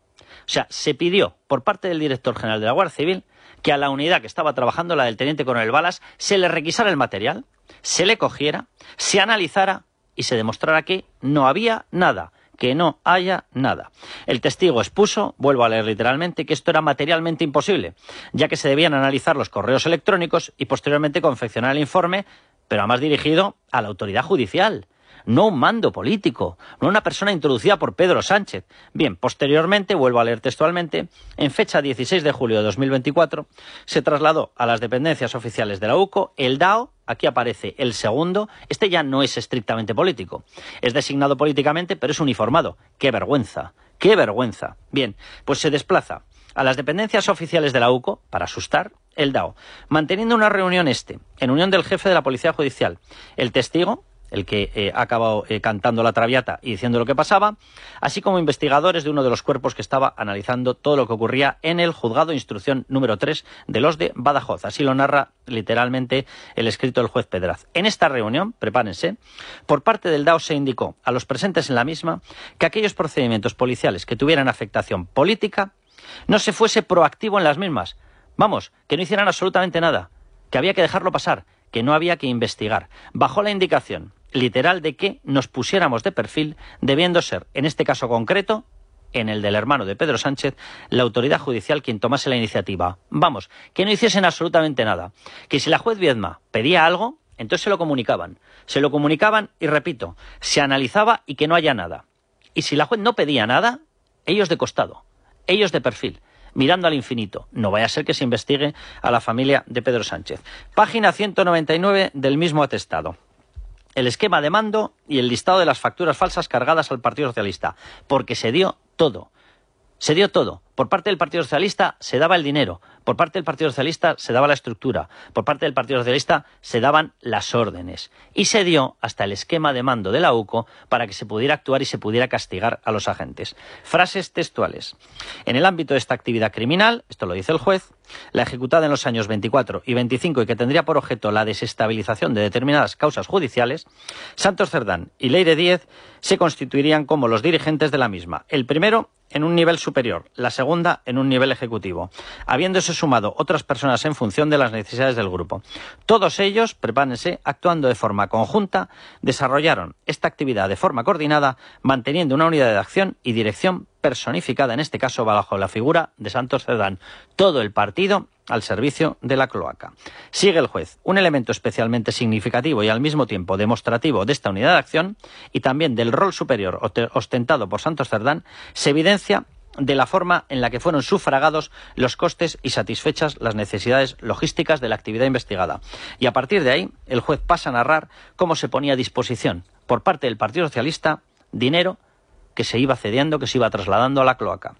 O sea, se pidió por parte del director general de la Guardia Civil que a la unidad que estaba trabajando, la del teniente coronel Balas, se le requisara el material, se le cogiera, se analizara y se demostrara que no había nada. Que no haya nada. El testigo expuso, vuelvo a leer literalmente, que esto era materialmente imposible, ya que se debían analizar los correos electrónicos y posteriormente confeccionar el informe, pero además dirigido a la autoridad judicial, no un mando político, no una persona introducida por Pedro Sánchez. Bien, posteriormente, vuelvo a leer textualmente, en fecha 16 de julio de 2024, se trasladó a las dependencias oficiales de la UCO el DAO, aquí aparece el segundo, este ya no es estrictamente político, es designado políticamente, pero es uniformado. ¡Qué vergüenza! ¡Qué vergüenza! Bien, pues se desplaza a las dependencias oficiales de la UCO, para asustar, el DAO, manteniendo una reunión en unión del jefe de la Policía Judicial, el testigo, el que ha acabado cantando la traviata y diciendo lo que pasaba, así como investigadores de uno de los cuerpos que estaba analizando todo lo que ocurría en el juzgado de instrucción número 3 de los de Badajoz. Así lo narra literalmente el escrito del juez Pedraz. En esta reunión, prepárense, por parte del DAO se indicó a los presentes en la misma que aquellos procedimientos policiales que tuvieran afectación política no se fuese proactivo en las mismas. Vamos, que no hicieran absolutamente nada, que había que dejarlo pasar, que no había que investigar, bajo la indicación literal de que nos pusiéramos de perfil, debiendo ser, en este caso concreto, en el del hermano de Pedro Sánchez, la autoridad judicial quien tomase la iniciativa. Vamos, que no hiciesen absolutamente nada. Que si la juez Viedma pedía algo, entonces se lo comunicaban. Se lo comunicaban y, repito, se analizaba y que no haya nada. Y si la juez no pedía nada, ellos de costado, ellos de perfil, mirando al infinito. No vaya a ser que se investigue a la familia de Pedro Sánchez. Página 199 del mismo atestado. El esquema de mando y el listado de las facturas falsas cargadas al Partido Socialista, porque se dio todo. Se dio todo. Por parte del Partido Socialista se daba el dinero, por parte del Partido Socialista se daba la estructura, por parte del Partido Socialista se daban las órdenes. Y se dio hasta el esquema de mando de la UCO para que se pudiera actuar y se pudiera castigar a los agentes. Frases textuales. En el ámbito de esta actividad criminal, esto lo dice el juez, la ejecutada en los años 24 y 25 y que tendría por objeto la desestabilización de determinadas causas judiciales, Santos Cerdán y Leire Díez se constituirían como los dirigentes de la misma. El primero en un nivel superior, la segunda en un nivel ejecutivo, habiéndose sumado otras personas en función de las necesidades del grupo. Todos ellos, prepárense, actuando de forma conjunta, desarrollaron esta actividad de forma coordinada, manteniendo una unidad de acción y dirección personificada, en este caso bajo la figura de Santos Cerdán. Todo el partido al servicio de la cloaca. Sigue el juez. Un elemento especialmente significativo y al mismo tiempo demostrativo de esta unidad de acción y también del rol superior ostentado por Santos Cerdán se evidencia de la forma en la que fueron sufragados los costes y satisfechas las necesidades logísticas de la actividad investigada. Y a partir de ahí, el juez pasa a narrar cómo se ponía a disposición por parte del Partido Socialista dinero que se iba cediendo, que se iba trasladando a la cloaca.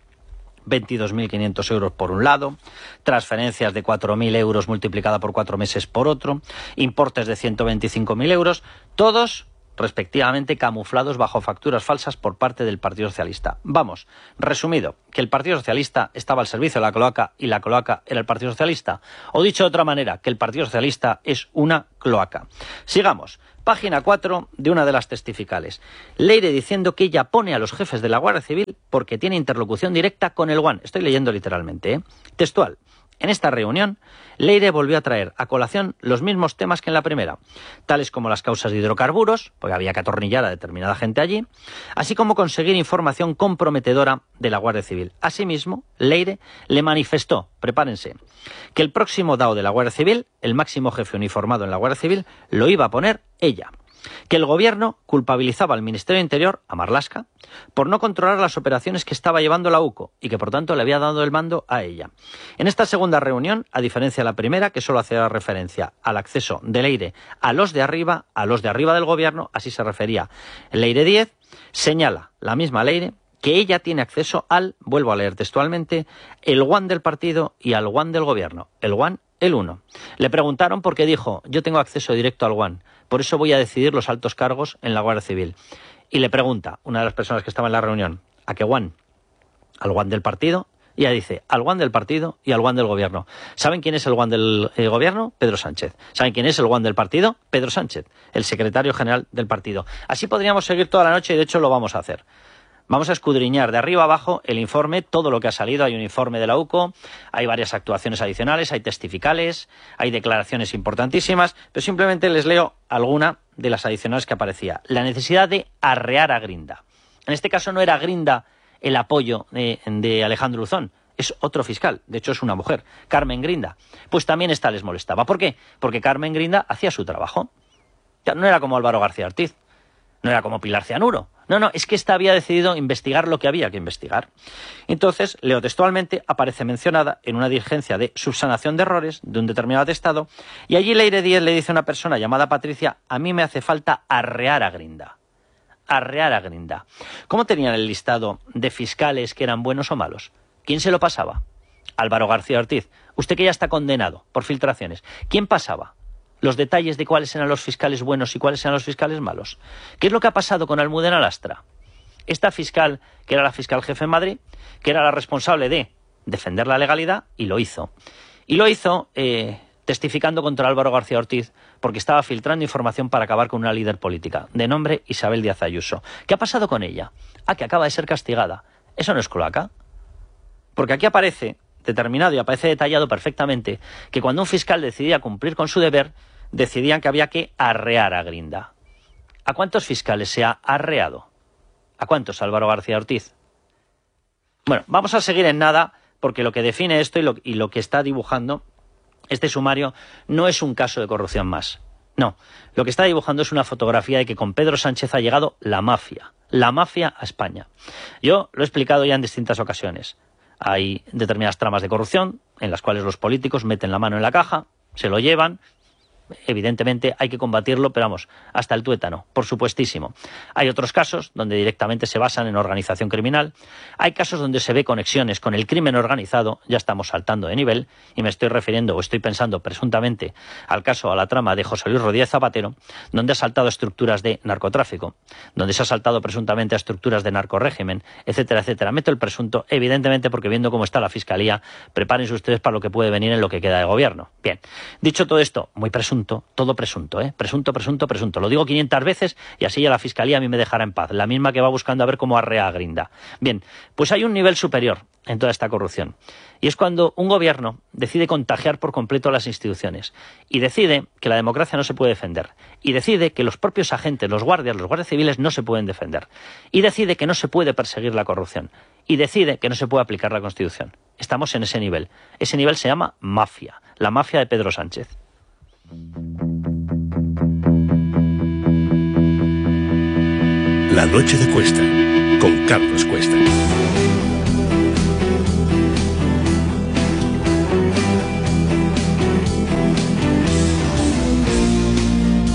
22.500 euros por un lado, transferencias de 4.000 euros multiplicada por 4 meses por otro, importes de 125.000 euros, todos respectivamente camuflados bajo facturas falsas por parte del Partido Socialista. Vamos, resumido, que el Partido Socialista estaba al servicio de la cloaca y la cloaca era el Partido Socialista. O dicho de otra manera, que el Partido Socialista es una cloaca. Sigamos. Página 4 de una de las testificales. Leire diciendo que ella pone a los jefes de la Guardia Civil porque tiene interlocución directa con el Guan. Estoy leyendo literalmente, ¿eh? Textual. En esta reunión, Leire volvió a traer a colación los mismos temas que en la primera, tales como las causas de hidrocarburos, porque había que atornillar a determinada gente allí, así como conseguir información comprometedora de la Guardia Civil. Asimismo, Leire le manifestó, prepárense, que el próximo DAO de la Guardia Civil, el máximo jefe uniformado en la Guardia Civil, lo iba a poner ella. Que el gobierno culpabilizaba al Ministerio de Interior, a Marlaska, por no controlar las operaciones que estaba llevando la UCO y que por tanto le había dado el mando a ella. En esta segunda reunión, a diferencia de la primera, que solo hacía referencia al acceso de Leire a los de arriba del gobierno, así se refería Leire 10, señala la misma Leire que ella tiene acceso al, vuelvo a leer textualmente, el Guan del partido y al Guan del gobierno, el Guan, el 1. Le preguntaron por qué dijo, yo tengo acceso directo al Guan, por eso voy a decidir los altos cargos en la Guardia Civil. Y le pregunta una de las personas que estaba en la reunión, ¿a qué Guan? ¿Al Guan del partido? Y ella dice, al Guan del partido y al Guan del gobierno. ¿Saben quién es el Guan del gobierno? Pedro Sánchez. ¿Saben quién es el Guan del partido? Pedro Sánchez, el secretario general del partido. Así podríamos seguir toda la noche y de hecho lo vamos a hacer. Vamos a escudriñar de arriba abajo el informe, todo lo que ha salido. Hay un informe de la UCO, hay varias actuaciones adicionales, hay testificales, hay declaraciones importantísimas, pero simplemente les leo alguna de las adicionales que aparecía. La necesidad de arrear a Grinda. En este caso no era Grinda el apoyo de Alejandro Luzón, es otro fiscal, de hecho es una mujer, Carmen Grinda. Pues también esta les molestaba. ¿Por qué? Porque Carmen Grinda hacía su trabajo. Ya no era como Álvaro García Ortiz, no era como Pilar Cianuro. No, es que esta había decidido investigar lo que había que investigar. Entonces, leo textualmente, aparece mencionada en una diligencia de subsanación de errores de un determinado atestado, y allí Leire 10 le dice a una persona llamada Patricia, a mí me hace falta arrear a Grinda. Arrear a Grinda. ¿Cómo tenían el listado de fiscales que eran buenos o malos? ¿Quién se lo pasaba? Álvaro García Ortiz. Usted que ya está condenado por filtraciones. ¿Quién pasaba los detalles de cuáles eran los fiscales buenos y cuáles eran los fiscales malos? ¿Qué es lo que ha pasado con Almudena Lastra? Esta fiscal, que era la fiscal jefe en Madrid, que era la responsable de defender la legalidad, y lo hizo. Y lo hizo testificando contra Álvaro García Ortiz porque estaba filtrando información para acabar con una líder política, de nombre Isabel Díaz Ayuso. ¿Qué ha pasado con ella? Que acaba de ser castigada. ¿Eso no es cloaca? Porque aquí aparece determinado y aparece detallado perfectamente que cuando un fiscal decidía cumplir con su deber, decidían que había que arrear a Grinda. ¿A cuántos fiscales se ha arreado? ¿A cuántos, Álvaro García Ortiz? Bueno, vamos a seguir en nada, porque lo que define esto y lo que está dibujando este sumario no es un caso de corrupción más. No, lo que está dibujando es una fotografía de que con Pedro Sánchez ha llegado la mafia a España. Yo lo he explicado ya en distintas ocasiones. Hay determinadas tramas de corrupción en las cuales los políticos meten la mano en la caja, se lo llevan. Evidentemente hay que combatirlo, pero vamos, hasta el tuétano, por supuestísimo. Hay otros casos donde directamente se basan en organización criminal. Hay casos donde se ve conexiones con el crimen organizado, ya estamos saltando de nivel, y me estoy refiriendo o estoy pensando presuntamente a la trama de José Luis Rodríguez Zapatero, donde ha saltado estructuras de narcotráfico, donde se ha saltado presuntamente a estructuras de narcorrégimen, etcétera, etcétera. Meto el presunto, evidentemente, porque viendo cómo está la Fiscalía, prepárense ustedes para lo que puede venir en lo que queda de gobierno. Bien, dicho todo esto, muy presunto, todo presunto, presunto. Lo digo 500 veces y así ya la Fiscalía a mí me dejará en paz, la misma que va buscando a ver cómo arrea a Grinda. Bien, pues hay un nivel superior en toda esta corrupción, y es cuando un gobierno decide contagiar por completo a las instituciones y decide que la democracia no se puede defender, y decide que los propios agentes, los guardias civiles no se pueden defender, y decide que no se puede perseguir la corrupción, y decide que no se puede aplicar la Constitución. Estamos en ese nivel. Ese nivel se llama mafia, la mafia de Pedro Sánchez. La noche de Cuesta, con Carlos Cuesta.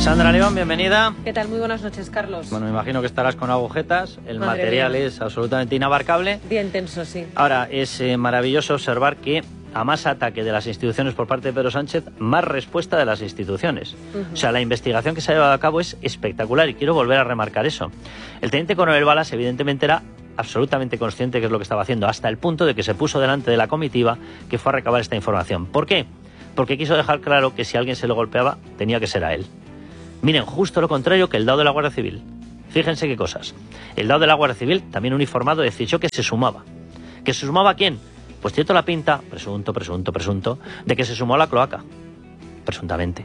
Sandra León, bienvenida. ¿Qué tal? Muy buenas noches, Carlos. Bueno, me imagino que estarás con agujetas. El Madre material mía. es absolutamente inabarcable. Día intenso, sí. Ahora, es maravilloso observar que a más ataque de las instituciones por parte de Pedro Sánchez, más respuesta de las instituciones. O sea, la investigación que se ha llevado a cabo es espectacular y quiero volver a remarcar eso. El teniente coronel Balas evidentemente era absolutamente consciente de qué es lo que estaba haciendo, hasta el punto de que se puso delante de la comitiva que fue a recabar esta información. ¿Por qué? Porque quiso dejar claro que si alguien se le golpeaba, tenía que ser a él. Miren, justo lo contrario que el dado de la Guardia Civil. Fíjense qué cosas. El dado de la Guardia Civil, también uniformado, decidió que se sumaba. ¿Que se sumaba a quién? Pues tiene toda la pinta, presunto, de que se sumó a la cloaca. Presuntamente.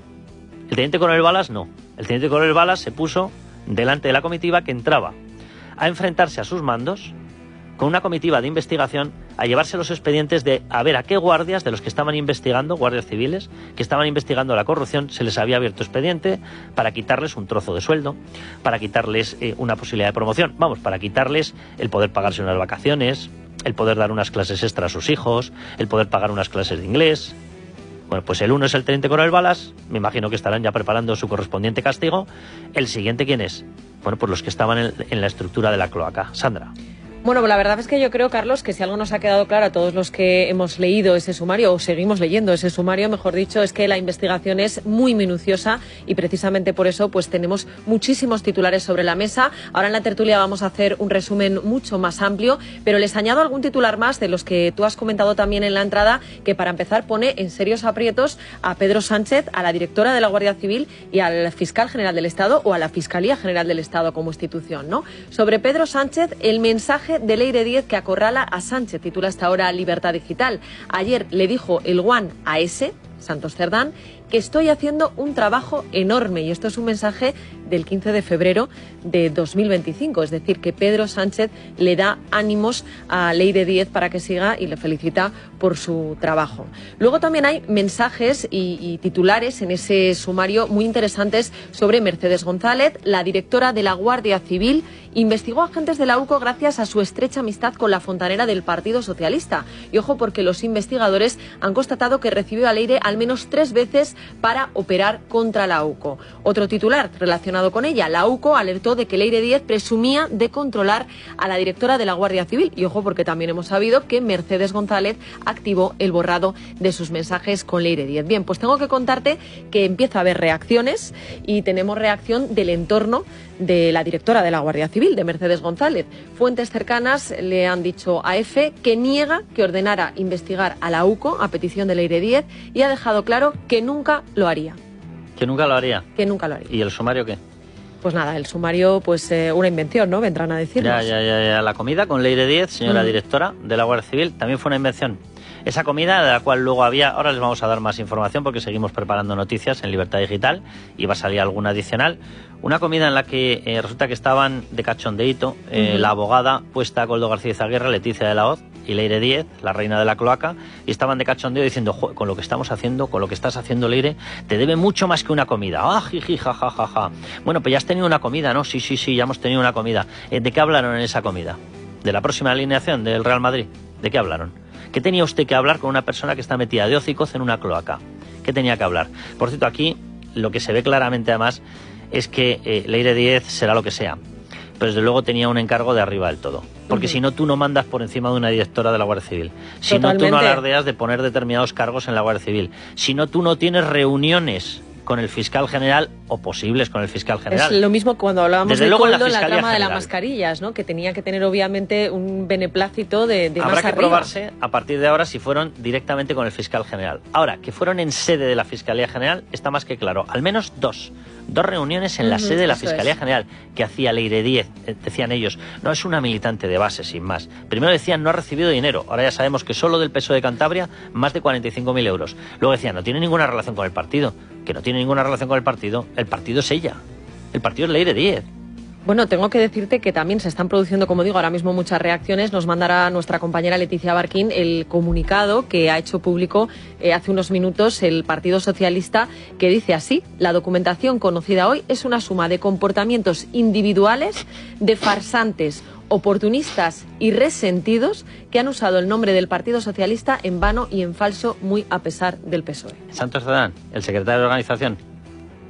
El teniente coronel Balas no. El teniente coronel Balas se puso delante de la comitiva que entraba a enfrentarse a sus mandos con una comitiva de investigación a llevarse los expedientes de a ver a qué guardias de los que estaban investigando, guardias civiles, que estaban investigando la corrupción, se les había abierto expediente para quitarles un trozo de sueldo, para quitarles una posibilidad de promoción, vamos, para quitarles el poder pagarse unas vacaciones, el poder dar unas clases extra a sus hijos, el poder pagar unas clases de inglés. Bueno, pues el uno es el teniente coronel Balas, me imagino que estarán ya preparando su correspondiente castigo. El siguiente, ¿quién es? Bueno, pues los que estaban en la estructura de la cloaca. Sandra. Bueno, la verdad es que yo creo, Carlos, que si algo nos ha quedado claro a todos los que hemos leído ese sumario, o seguimos leyendo ese sumario, mejor dicho, es que la investigación es muy minuciosa y precisamente por eso pues tenemos muchísimos titulares sobre la mesa. Ahora en la tertulia vamos a hacer un resumen mucho más amplio, pero les añado algún titular más de los que tú has comentado también en la entrada, que para empezar pone en serios aprietos a Pedro Sánchez, a la directora de la Guardia Civil y al fiscal general del Estado o a la Fiscalía General del Estado como institución, ¿no? Sobre Pedro Sánchez, el mensaje de Leire Díez que acorrala a Sánchez, titula hasta ahora Libertad Digital. Ayer le dijo el guan a ese, Santos Cerdán, que estoy haciendo un trabajo enorme, y esto es un mensaje del 15 de febrero de 2025, es decir, que Pedro Sánchez le da ánimos a Leire Díez para que siga y le felicita por su trabajo. Luego también hay mensajes y titulares en ese sumario muy interesantes sobre Mercedes González, la directora de la Guardia Civil. Investigó a agentes de la UCO gracias a su estrecha amistad con la fontanera del Partido Socialista. Y ojo, porque los investigadores han constatado que recibió a Leire al menos 3 veces para operar contra la UCO. Otro titular relacionado con ella, la UCO alertó de que Leire Díez presumía de controlar a la directora de la Guardia Civil. Y ojo, porque también hemos sabido que Mercedes González activó el borrado de sus mensajes con Leire Díez. Bien, pues tengo que contarte que empieza a haber reacciones y tenemos reacción del entorno de la directora de la Guardia Civil, de Mercedes González. Fuentes cercanas le han dicho a EFE que niega que ordenara investigar a la UCO a petición de Leire Díez y ha dejado claro que nunca lo haría. ¿Que nunca lo haría? Que nunca lo haría. ¿Y el sumario qué? Pues nada, el sumario, pues una invención, ¿no? Vendrán a decirnos. Ya. La comida con Leire Díez, señora directora de la Guardia Civil, también fue una invención. Esa comida de la cual luego había, ahora les vamos a dar más información porque seguimos preparando noticias en Libertad Digital y va a salir alguna adicional. Una comida en la que resulta que estaban de cachondeíto la abogada puesta Coldo García Izaguirre, Leticia de la Hoz y Leire Díez, la reina de la cloaca, y estaban de cachondeo diciendo, con lo que estamos haciendo, con lo que estás haciendo, Leire, te debe mucho más que una comida. ¡Ah, jiji, jajajaja! Bueno, pues ya has tenido una comida, ¿no? Sí, ya hemos tenido una comida. ¿De qué hablaron en esa comida? ¿De la próxima alineación del Real Madrid? ¿De qué hablaron? ¿Qué tenía usted que hablar con una persona que está metida de hocicos en una cloaca? ¿Qué tenía que hablar? Por cierto, aquí lo que se ve claramente además es que Leire Díez será lo que sea, pero desde luego tenía un encargo de arriba del todo. Porque si no, tú no mandas por encima de una directora de la Guardia Civil. Si no, tú no alardeas de poner determinados cargos en la Guardia Civil. Si no, tú no tienes reuniones con el fiscal general o posibles con el fiscal general. Es lo mismo cuando hablábamos desde de luego Coldo en la Fiscalía trama General. de las mascarillas, ¿no? Que tenía que tener obviamente un beneplácito de Habrá más que arriba. probarse a partir de ahora si fueron directamente con el fiscal general. Ahora, que fueron en sede de la Fiscalía General está más que claro. Al menos dos reuniones en la sede de la Fiscalía General que hacía Leire Díez. Decían ellos, no es una militante de base, sin más. Primero decían, no ha recibido dinero. Ahora ya sabemos que solo del PSOE de Cantabria, más de 45.000 euros. Luego decían, no tiene ninguna relación con el partido. Que no tiene ninguna relación con el partido. El partido es ella. El partido es Leire Díez. Bueno, tengo que decirte que también se están produciendo, como digo, ahora mismo muchas reacciones. Nos mandará nuestra compañera Leticia Barquín el comunicado que ha hecho público hace unos minutos el Partido Socialista, que dice así: la documentación conocida hoy es una suma de comportamientos individuales de farsantes, oportunistas y resentidos que han usado el nombre del Partido Socialista en vano y en falso, muy a pesar del PSOE. Santos Cerdán, el secretario de organización.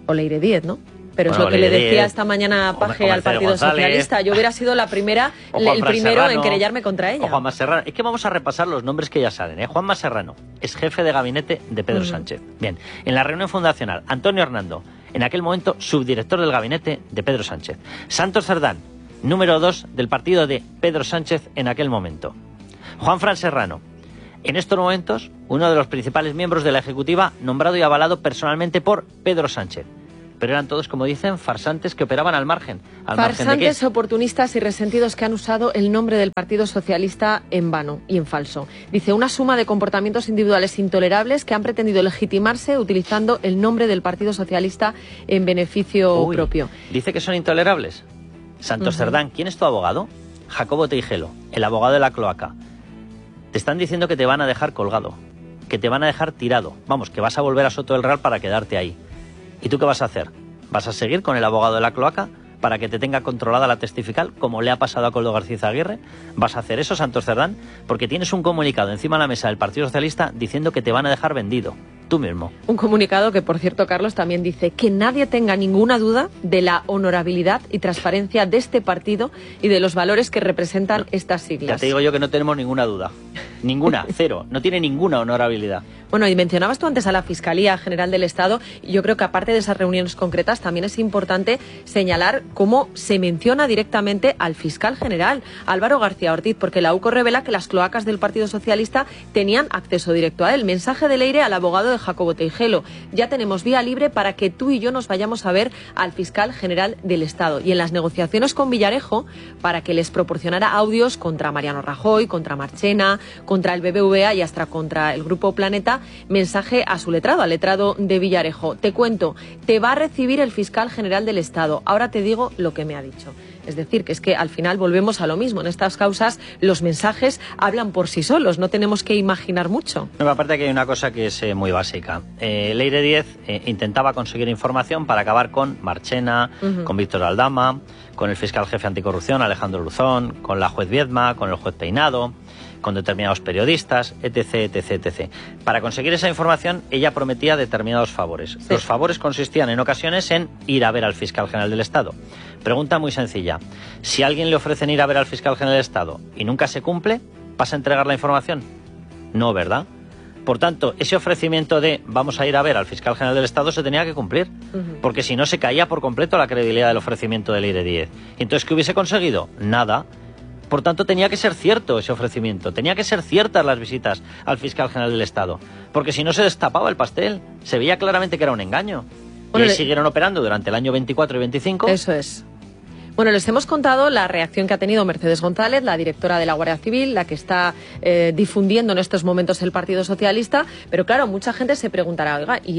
O Leire Díez, ¿no? Pero Bueno, es lo que le Leire decía Díez, esta mañana Paje o al Partido González, Socialista. Yo hubiera sido el primero en querellarme contra ella. O Juanma Serrano. Es que vamos a repasar los nombres que ya salen. Juanma Serrano es jefe de gabinete de Pedro Sánchez. Bien, en la reunión fundacional, Antonio Hernando, en aquel momento subdirector del gabinete de Pedro Sánchez. Santos Cerdán, número 2 del partido de Pedro Sánchez en aquel momento. Juanfran Serrano, en estos momentos, uno de los principales miembros de la Ejecutiva, nombrado y avalado personalmente por Pedro Sánchez. Pero eran todos, como dicen, farsantes que operaban al margen. Farsantes, oportunistas y resentidos que han usado el nombre del Partido Socialista en vano y en falso. Dice, una suma de comportamientos individuales intolerables que han pretendido legitimarse utilizando el nombre del Partido Socialista en beneficio propio. Dice que son intolerables. Santos Cerdán, ¿quién es tu abogado? Jacobo Teijelo, el abogado de la cloaca. Te están diciendo que te van a dejar colgado, que te van a dejar tirado. Vamos, que vas a volver a Soto del Real para quedarte ahí. ¿Y tú qué vas a hacer? ¿Vas a seguir con el abogado de la cloaca para que te tenga controlada la testifical, como le ha pasado a Coldo García Aguirre? ¿Vas a hacer eso, Santos Cerdán? Porque tienes un comunicado encima de la mesa del Partido Socialista diciendo que te van a dejar vendido. Tú mismo. Un comunicado que, por cierto, Carlos, también dice que nadie tenga ninguna duda de la honorabilidad y transparencia de este partido y de los valores que representan estas siglas. Ya te digo yo que no tenemos ninguna duda. Ninguna, cero. No tiene ninguna honorabilidad. Bueno, y mencionabas tú antes a la Fiscalía General del Estado. Yo creo que aparte de esas reuniones concretas también es importante señalar cómo se menciona directamente al fiscal general, Álvaro García Ortiz, porque la UCO revela que las cloacas del Partido Socialista tenían acceso directo a él. Mensaje de Leire al abogado de Jacobo Teijelo. Ya tenemos vía libre para que tú y yo nos vayamos a ver al fiscal general del Estado. Y en las negociaciones con Villarejo, para que les proporcionara audios contra Mariano Rajoy, contra Marchena, contra el BBVA y hasta contra el Grupo Planeta, mensaje a su letrado, al letrado de Villarejo. Te cuento, te va a recibir el fiscal general del Estado. Ahora te digo lo que me ha dicho. Es decir, que es que al final volvemos a lo mismo. En estas causas los mensajes hablan por sí solos, no tenemos que imaginar mucho. No, aparte que hay una cosa que es muy básica. Leire Díez intentaba conseguir información para acabar con Marchena, con Víctor Aldama, con el fiscal jefe anticorrupción Alejandro Luzón, con la juez Viedma, con el juez Peinado, con determinados periodistas, etc, etc, etc. Para conseguir esa información, ella prometía determinados favores. Sí. Los favores consistían en ocasiones en ir a ver al fiscal general del Estado. Pregunta muy sencilla. Si a alguien le ofrecen ir a ver al fiscal general del Estado y nunca se cumple, ¿vas a entregar la información? No, ¿verdad? Por tanto, ese ofrecimiento de vamos a ir a ver al fiscal general del Estado se tenía que cumplir, porque si no se caía por completo la credibilidad del ofrecimiento de Leire Díez. ¿Y entonces qué hubiese conseguido? Nada. Por tanto, tenía que ser cierto ese ofrecimiento, tenía que ser ciertas las visitas al fiscal general del Estado, porque si no se destapaba el pastel, se veía claramente que era un engaño. Bueno, y ahí siguieron operando durante el año 24 y 25. Eso es. Bueno, les hemos contado la reacción que ha tenido Mercedes González, la directora de la Guardia Civil, la que está difundiendo en estos momentos el Partido Socialista, pero claro, mucha gente se preguntará, oiga, ¿y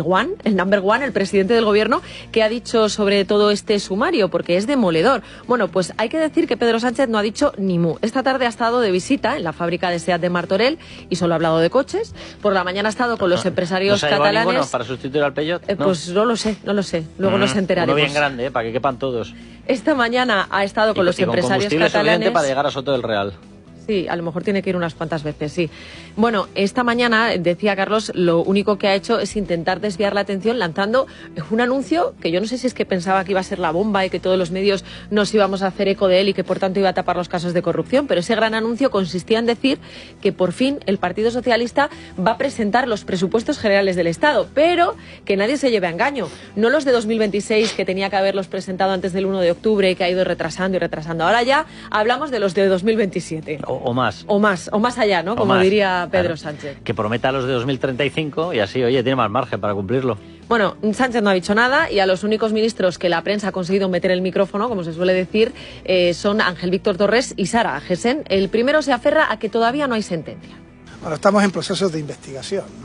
el number one, el presidente del Gobierno, qué ha dicho sobre todo este sumario? Porque es demoledor. Bueno, pues hay que decir que Pedro Sánchez no ha dicho ni mu. Esta tarde ha estado de visita en la fábrica de SEAT de Martorell y solo ha hablado de coches. Por la mañana ha estado con los empresarios catalanes. Ninguno para sustituir al Peugeot? ¿No? Pues no lo sé. Luego nos enteraremos. Uno bien grande, para que quepan todos. Esta mañana ha estado con los empresarios catalanes para llegar a Soto del Real. Sí, a lo mejor tiene que ir unas cuantas veces, sí. Bueno, esta mañana, decía Carlos, lo único que ha hecho es intentar desviar la atención lanzando un anuncio que yo no sé si es que pensaba que iba a ser la bomba y que todos los medios nos íbamos a hacer eco de él y que por tanto iba a tapar los casos de corrupción, pero ese gran anuncio consistía en decir que por fin el Partido Socialista va a presentar los presupuestos generales del Estado, pero que nadie se lleve a engaño. No los de 2026, que tenía que haberlos presentado antes del 1 de octubre y que ha ido retrasando y retrasando. Ahora ya hablamos de los de 2027. O más. O más allá, ¿no? Como diría Pedro Sánchez. Que prometa los de 2035 y así, oye, tiene más margen para cumplirlo. Bueno, Sánchez no ha dicho nada y a los únicos ministros que la prensa ha conseguido meter el micrófono, como se suele decir, son Ángel Víctor Torres y Sara Agesen. El primero se aferra a que todavía no hay sentencia. Bueno, estamos en procesos de investigación, ¿no?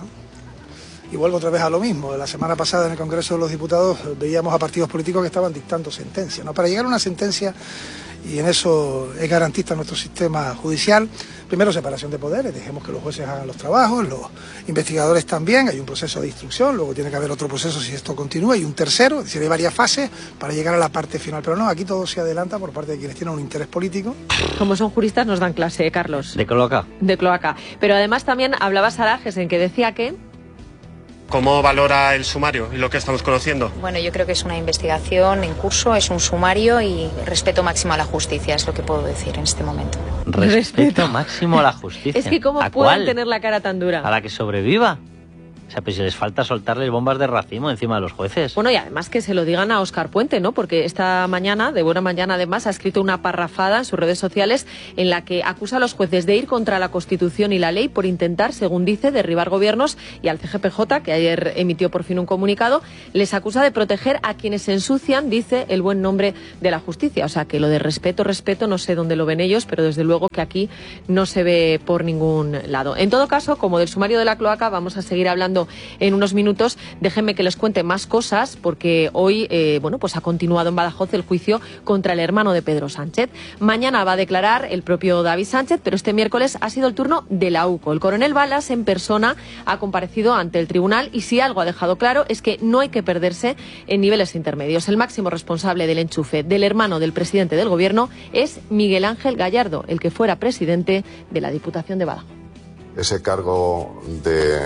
Y vuelvo otra vez a lo mismo. La semana pasada en el Congreso de los Diputados veíamos a partidos políticos que estaban dictando sentencia, ¿no? Para llegar a una sentencia, y en eso es garantista nuestro sistema judicial, primero separación de poderes, dejemos que los jueces hagan los trabajos, los investigadores también, hay un proceso de instrucción, luego tiene que haber otro proceso si esto continúa y un tercero, es decir, hay varias fases para llegar a la parte final, pero no, aquí todo se adelanta por parte de quienes tienen un interés político. Como son juristas nos dan clase, Carlos. De cloaca. De cloaca. Pero además también hablaba Sara Agesen, que decía que... ¿Cómo valora el sumario y lo que estamos conociendo? Bueno, yo creo que es una investigación en curso, es un sumario y respeto máximo a la justicia, es lo que puedo decir en este momento. Respeto máximo a la justicia. Es que ¿cómo pueden tener la cara tan dura? A la que sobreviva. O sea, pues si les falta soltarles bombas de racimo encima de los jueces. Bueno, y además que se lo digan a Óscar Puente, ¿no? Porque esta mañana, de buena mañana además, ha escrito una parrafada en sus redes sociales en la que acusa a los jueces de ir contra la Constitución y la ley por intentar, según dice, derribar gobiernos, y al CGPJ, que ayer emitió por fin un comunicado, les acusa de proteger a quienes ensucian, dice, el buen nombre de la justicia. O sea, que lo de respeto, no sé dónde lo ven ellos, pero desde luego que aquí no se ve por ningún lado. En todo caso, como del sumario de la cloaca, vamos a seguir hablando en unos minutos. Déjenme que les cuente más cosas, porque hoy pues ha continuado en Badajoz el juicio contra el hermano de Pedro Sánchez. Mañana va a declarar el propio David Sánchez, pero este miércoles ha sido el turno de la UCO. El coronel Balas en persona ha comparecido ante el tribunal y si algo ha dejado claro es que no hay que perderse en niveles intermedios. El máximo responsable del enchufe del hermano del presidente del gobierno es Miguel Ángel Gallardo, el que fuera presidente de la Diputación de Badajoz. Ese cargo de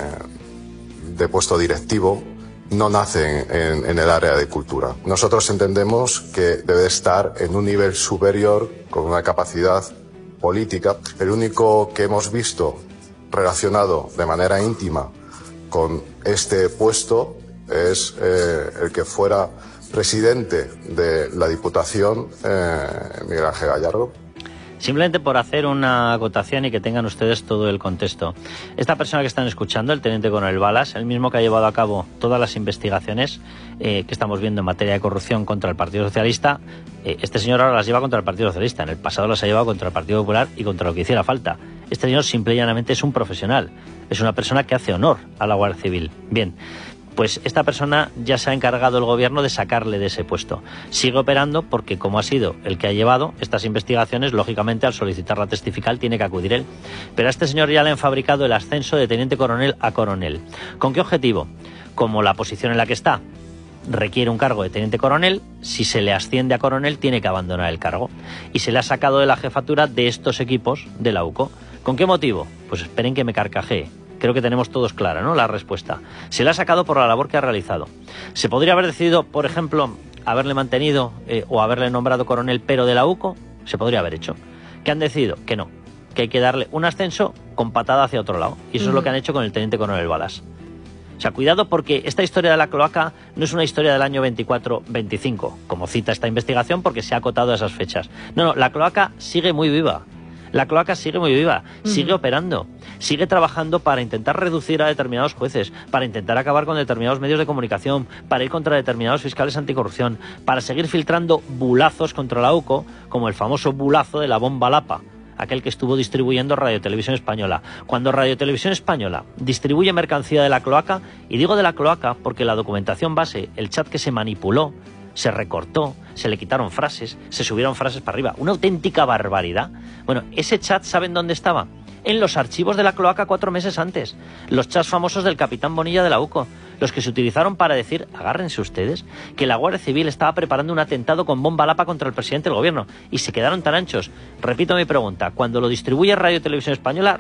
puesto directivo no nace en el área de cultura. Nosotros entendemos que debe estar en un nivel superior con una capacidad política. El único que hemos visto relacionado de manera íntima con este puesto es el que fuera presidente de la Diputación, Miguel Ángel Gallardo. Simplemente por hacer una acotación y que tengan ustedes todo el contexto. Esta persona que están escuchando, el teniente coronel Balas, el mismo que ha llevado a cabo todas las investigaciones que estamos viendo en materia de corrupción contra el Partido Socialista, este señor ahora las lleva contra el Partido Socialista. En el pasado las ha llevado contra el Partido Popular y contra lo que hiciera falta. Este señor simple y llanamente es un profesional. Es una persona que hace honor a la Guardia Civil. Bien. Pues esta persona ya se ha encargado el gobierno de sacarle de ese puesto. Sigue operando porque, como ha sido el que ha llevado estas investigaciones, lógicamente al solicitar la testifical tiene que acudir él. Pero a este señor ya le han fabricado el ascenso de teniente coronel a coronel. ¿Con qué objetivo? Como la posición en la que está requiere un cargo de teniente coronel, si se le asciende a coronel tiene que abandonar el cargo. Y se le ha sacado de la jefatura de estos equipos de la UCO. ¿Con qué motivo? Pues esperen que me carcajee. Creo que tenemos todos clara, ¿no?, la respuesta. Se le ha sacado por la labor que ha realizado. Se podría haber decidido, por ejemplo, haberle mantenido o haberle nombrado coronel pero de la UCO. Se podría haber hecho. ¿Qué han decidido? Que no. Que hay que darle un ascenso con patada hacia otro lado. Y eso es lo que han hecho con el teniente coronel Balas. O sea, cuidado, porque esta historia de la cloaca no es una historia del año 24-25, como cita esta investigación, porque se ha acotado a esas fechas. No, la cloaca sigue muy viva. La cloaca sigue muy viva, sigue operando, sigue trabajando para intentar reducir a determinados jueces, para intentar acabar con determinados medios de comunicación, para ir contra determinados fiscales anticorrupción, para seguir filtrando bulazos contra la UCO, como el famoso bulazo de la bomba Lapa, aquel que estuvo distribuyendo Radio Televisión Española. Cuando Radio Televisión Española distribuye mercancía de la cloaca, y digo de la cloaca porque la documentación base, el chat que se manipuló, se recortó, se le quitaron frases, se subieron frases para arriba, una auténtica barbaridad. Bueno, ese chat, ¿saben dónde estaba? En los archivos de la cloaca 4 meses antes. Los chats famosos del capitán Bonilla de la UCO, los que se utilizaron para decir, agárrense ustedes, que la Guardia Civil estaba preparando un atentado con bomba Lapa contra el presidente del gobierno, y se quedaron tan anchos. Repito mi pregunta, cuando lo distribuye Radio Televisión Española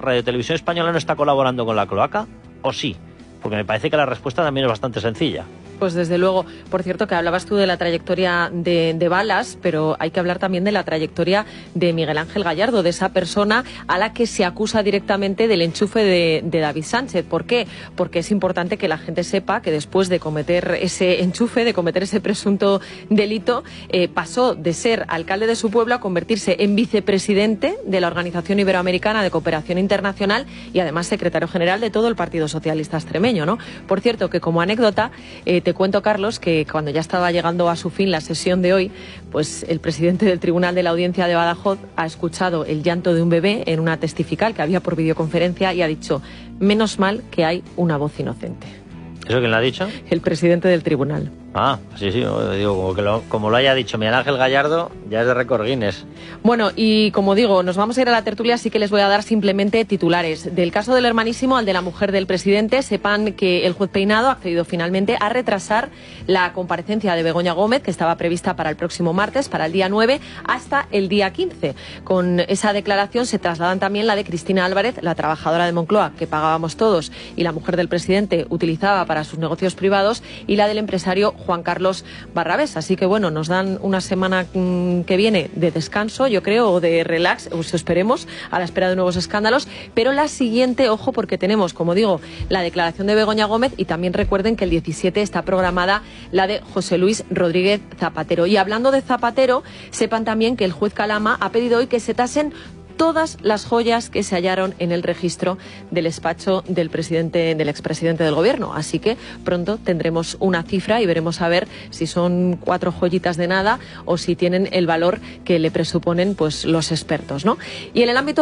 no está colaborando con la cloaca, ¿o sí? Porque me parece que la respuesta también es bastante sencilla. Pues desde luego. Por cierto, que hablabas tú de la trayectoria de Balas, pero hay que hablar también de la trayectoria de Miguel Ángel Gallardo, de esa persona a la que se acusa directamente del enchufe de David Sánchez. ¿Por qué? Porque es importante que la gente sepa que después de cometer ese enchufe, de cometer ese presunto delito, pasó de ser alcalde de su pueblo a convertirse en vicepresidente de la Organización Iberoamericana de Cooperación Internacional y además secretario general de todo el Partido Socialista Extremeño, ¿no? Por cierto, que como anécdota, te cuento, Carlos, que cuando ya estaba llegando a su fin la sesión de hoy, pues el presidente del Tribunal de la Audiencia de Badajoz ha escuchado el llanto de un bebé en una testifical que había por videoconferencia y ha dicho, menos mal que hay una voz inocente. ¿Eso quién lo ha dicho? El presidente del tribunal. Ah, sí, digo, como lo haya dicho Miguel Ángel Gallardo, ya es de récord Guinness. Bueno, y como digo, nos vamos a ir a la tertulia, así que les voy a dar simplemente titulares. Del caso del hermanísimo al de la mujer del presidente, sepan que el juez Peinado ha accedido finalmente a retrasar la comparecencia de Begoña Gómez, que estaba prevista para el próximo martes, para el día 9, hasta el día 15. Con esa declaración se trasladan también la de Cristina Álvarez, la trabajadora de Moncloa, que pagábamos todos y la mujer del presidente utilizaba para sus negocios privados, y la del empresario Juan Carlos Barrabés. Así que bueno, nos dan una semana que viene de descanso, yo creo, o de relax, o esperemos, a la espera de nuevos escándalos, pero la siguiente, ojo, porque tenemos, como digo, la declaración de Begoña Gómez, y también recuerden que el 17 está programada la de José Luis Rodríguez Zapatero. Y hablando de Zapatero, sepan también que el juez Calama ha pedido hoy que se tasen todas las joyas que se hallaron en el registro del despacho del expresidente del gobierno. Así que pronto tendremos una cifra y veremos a ver si son 4 joyitas de nada o si tienen el valor que le presuponen pues los expertos, ¿no? Y en el ámbito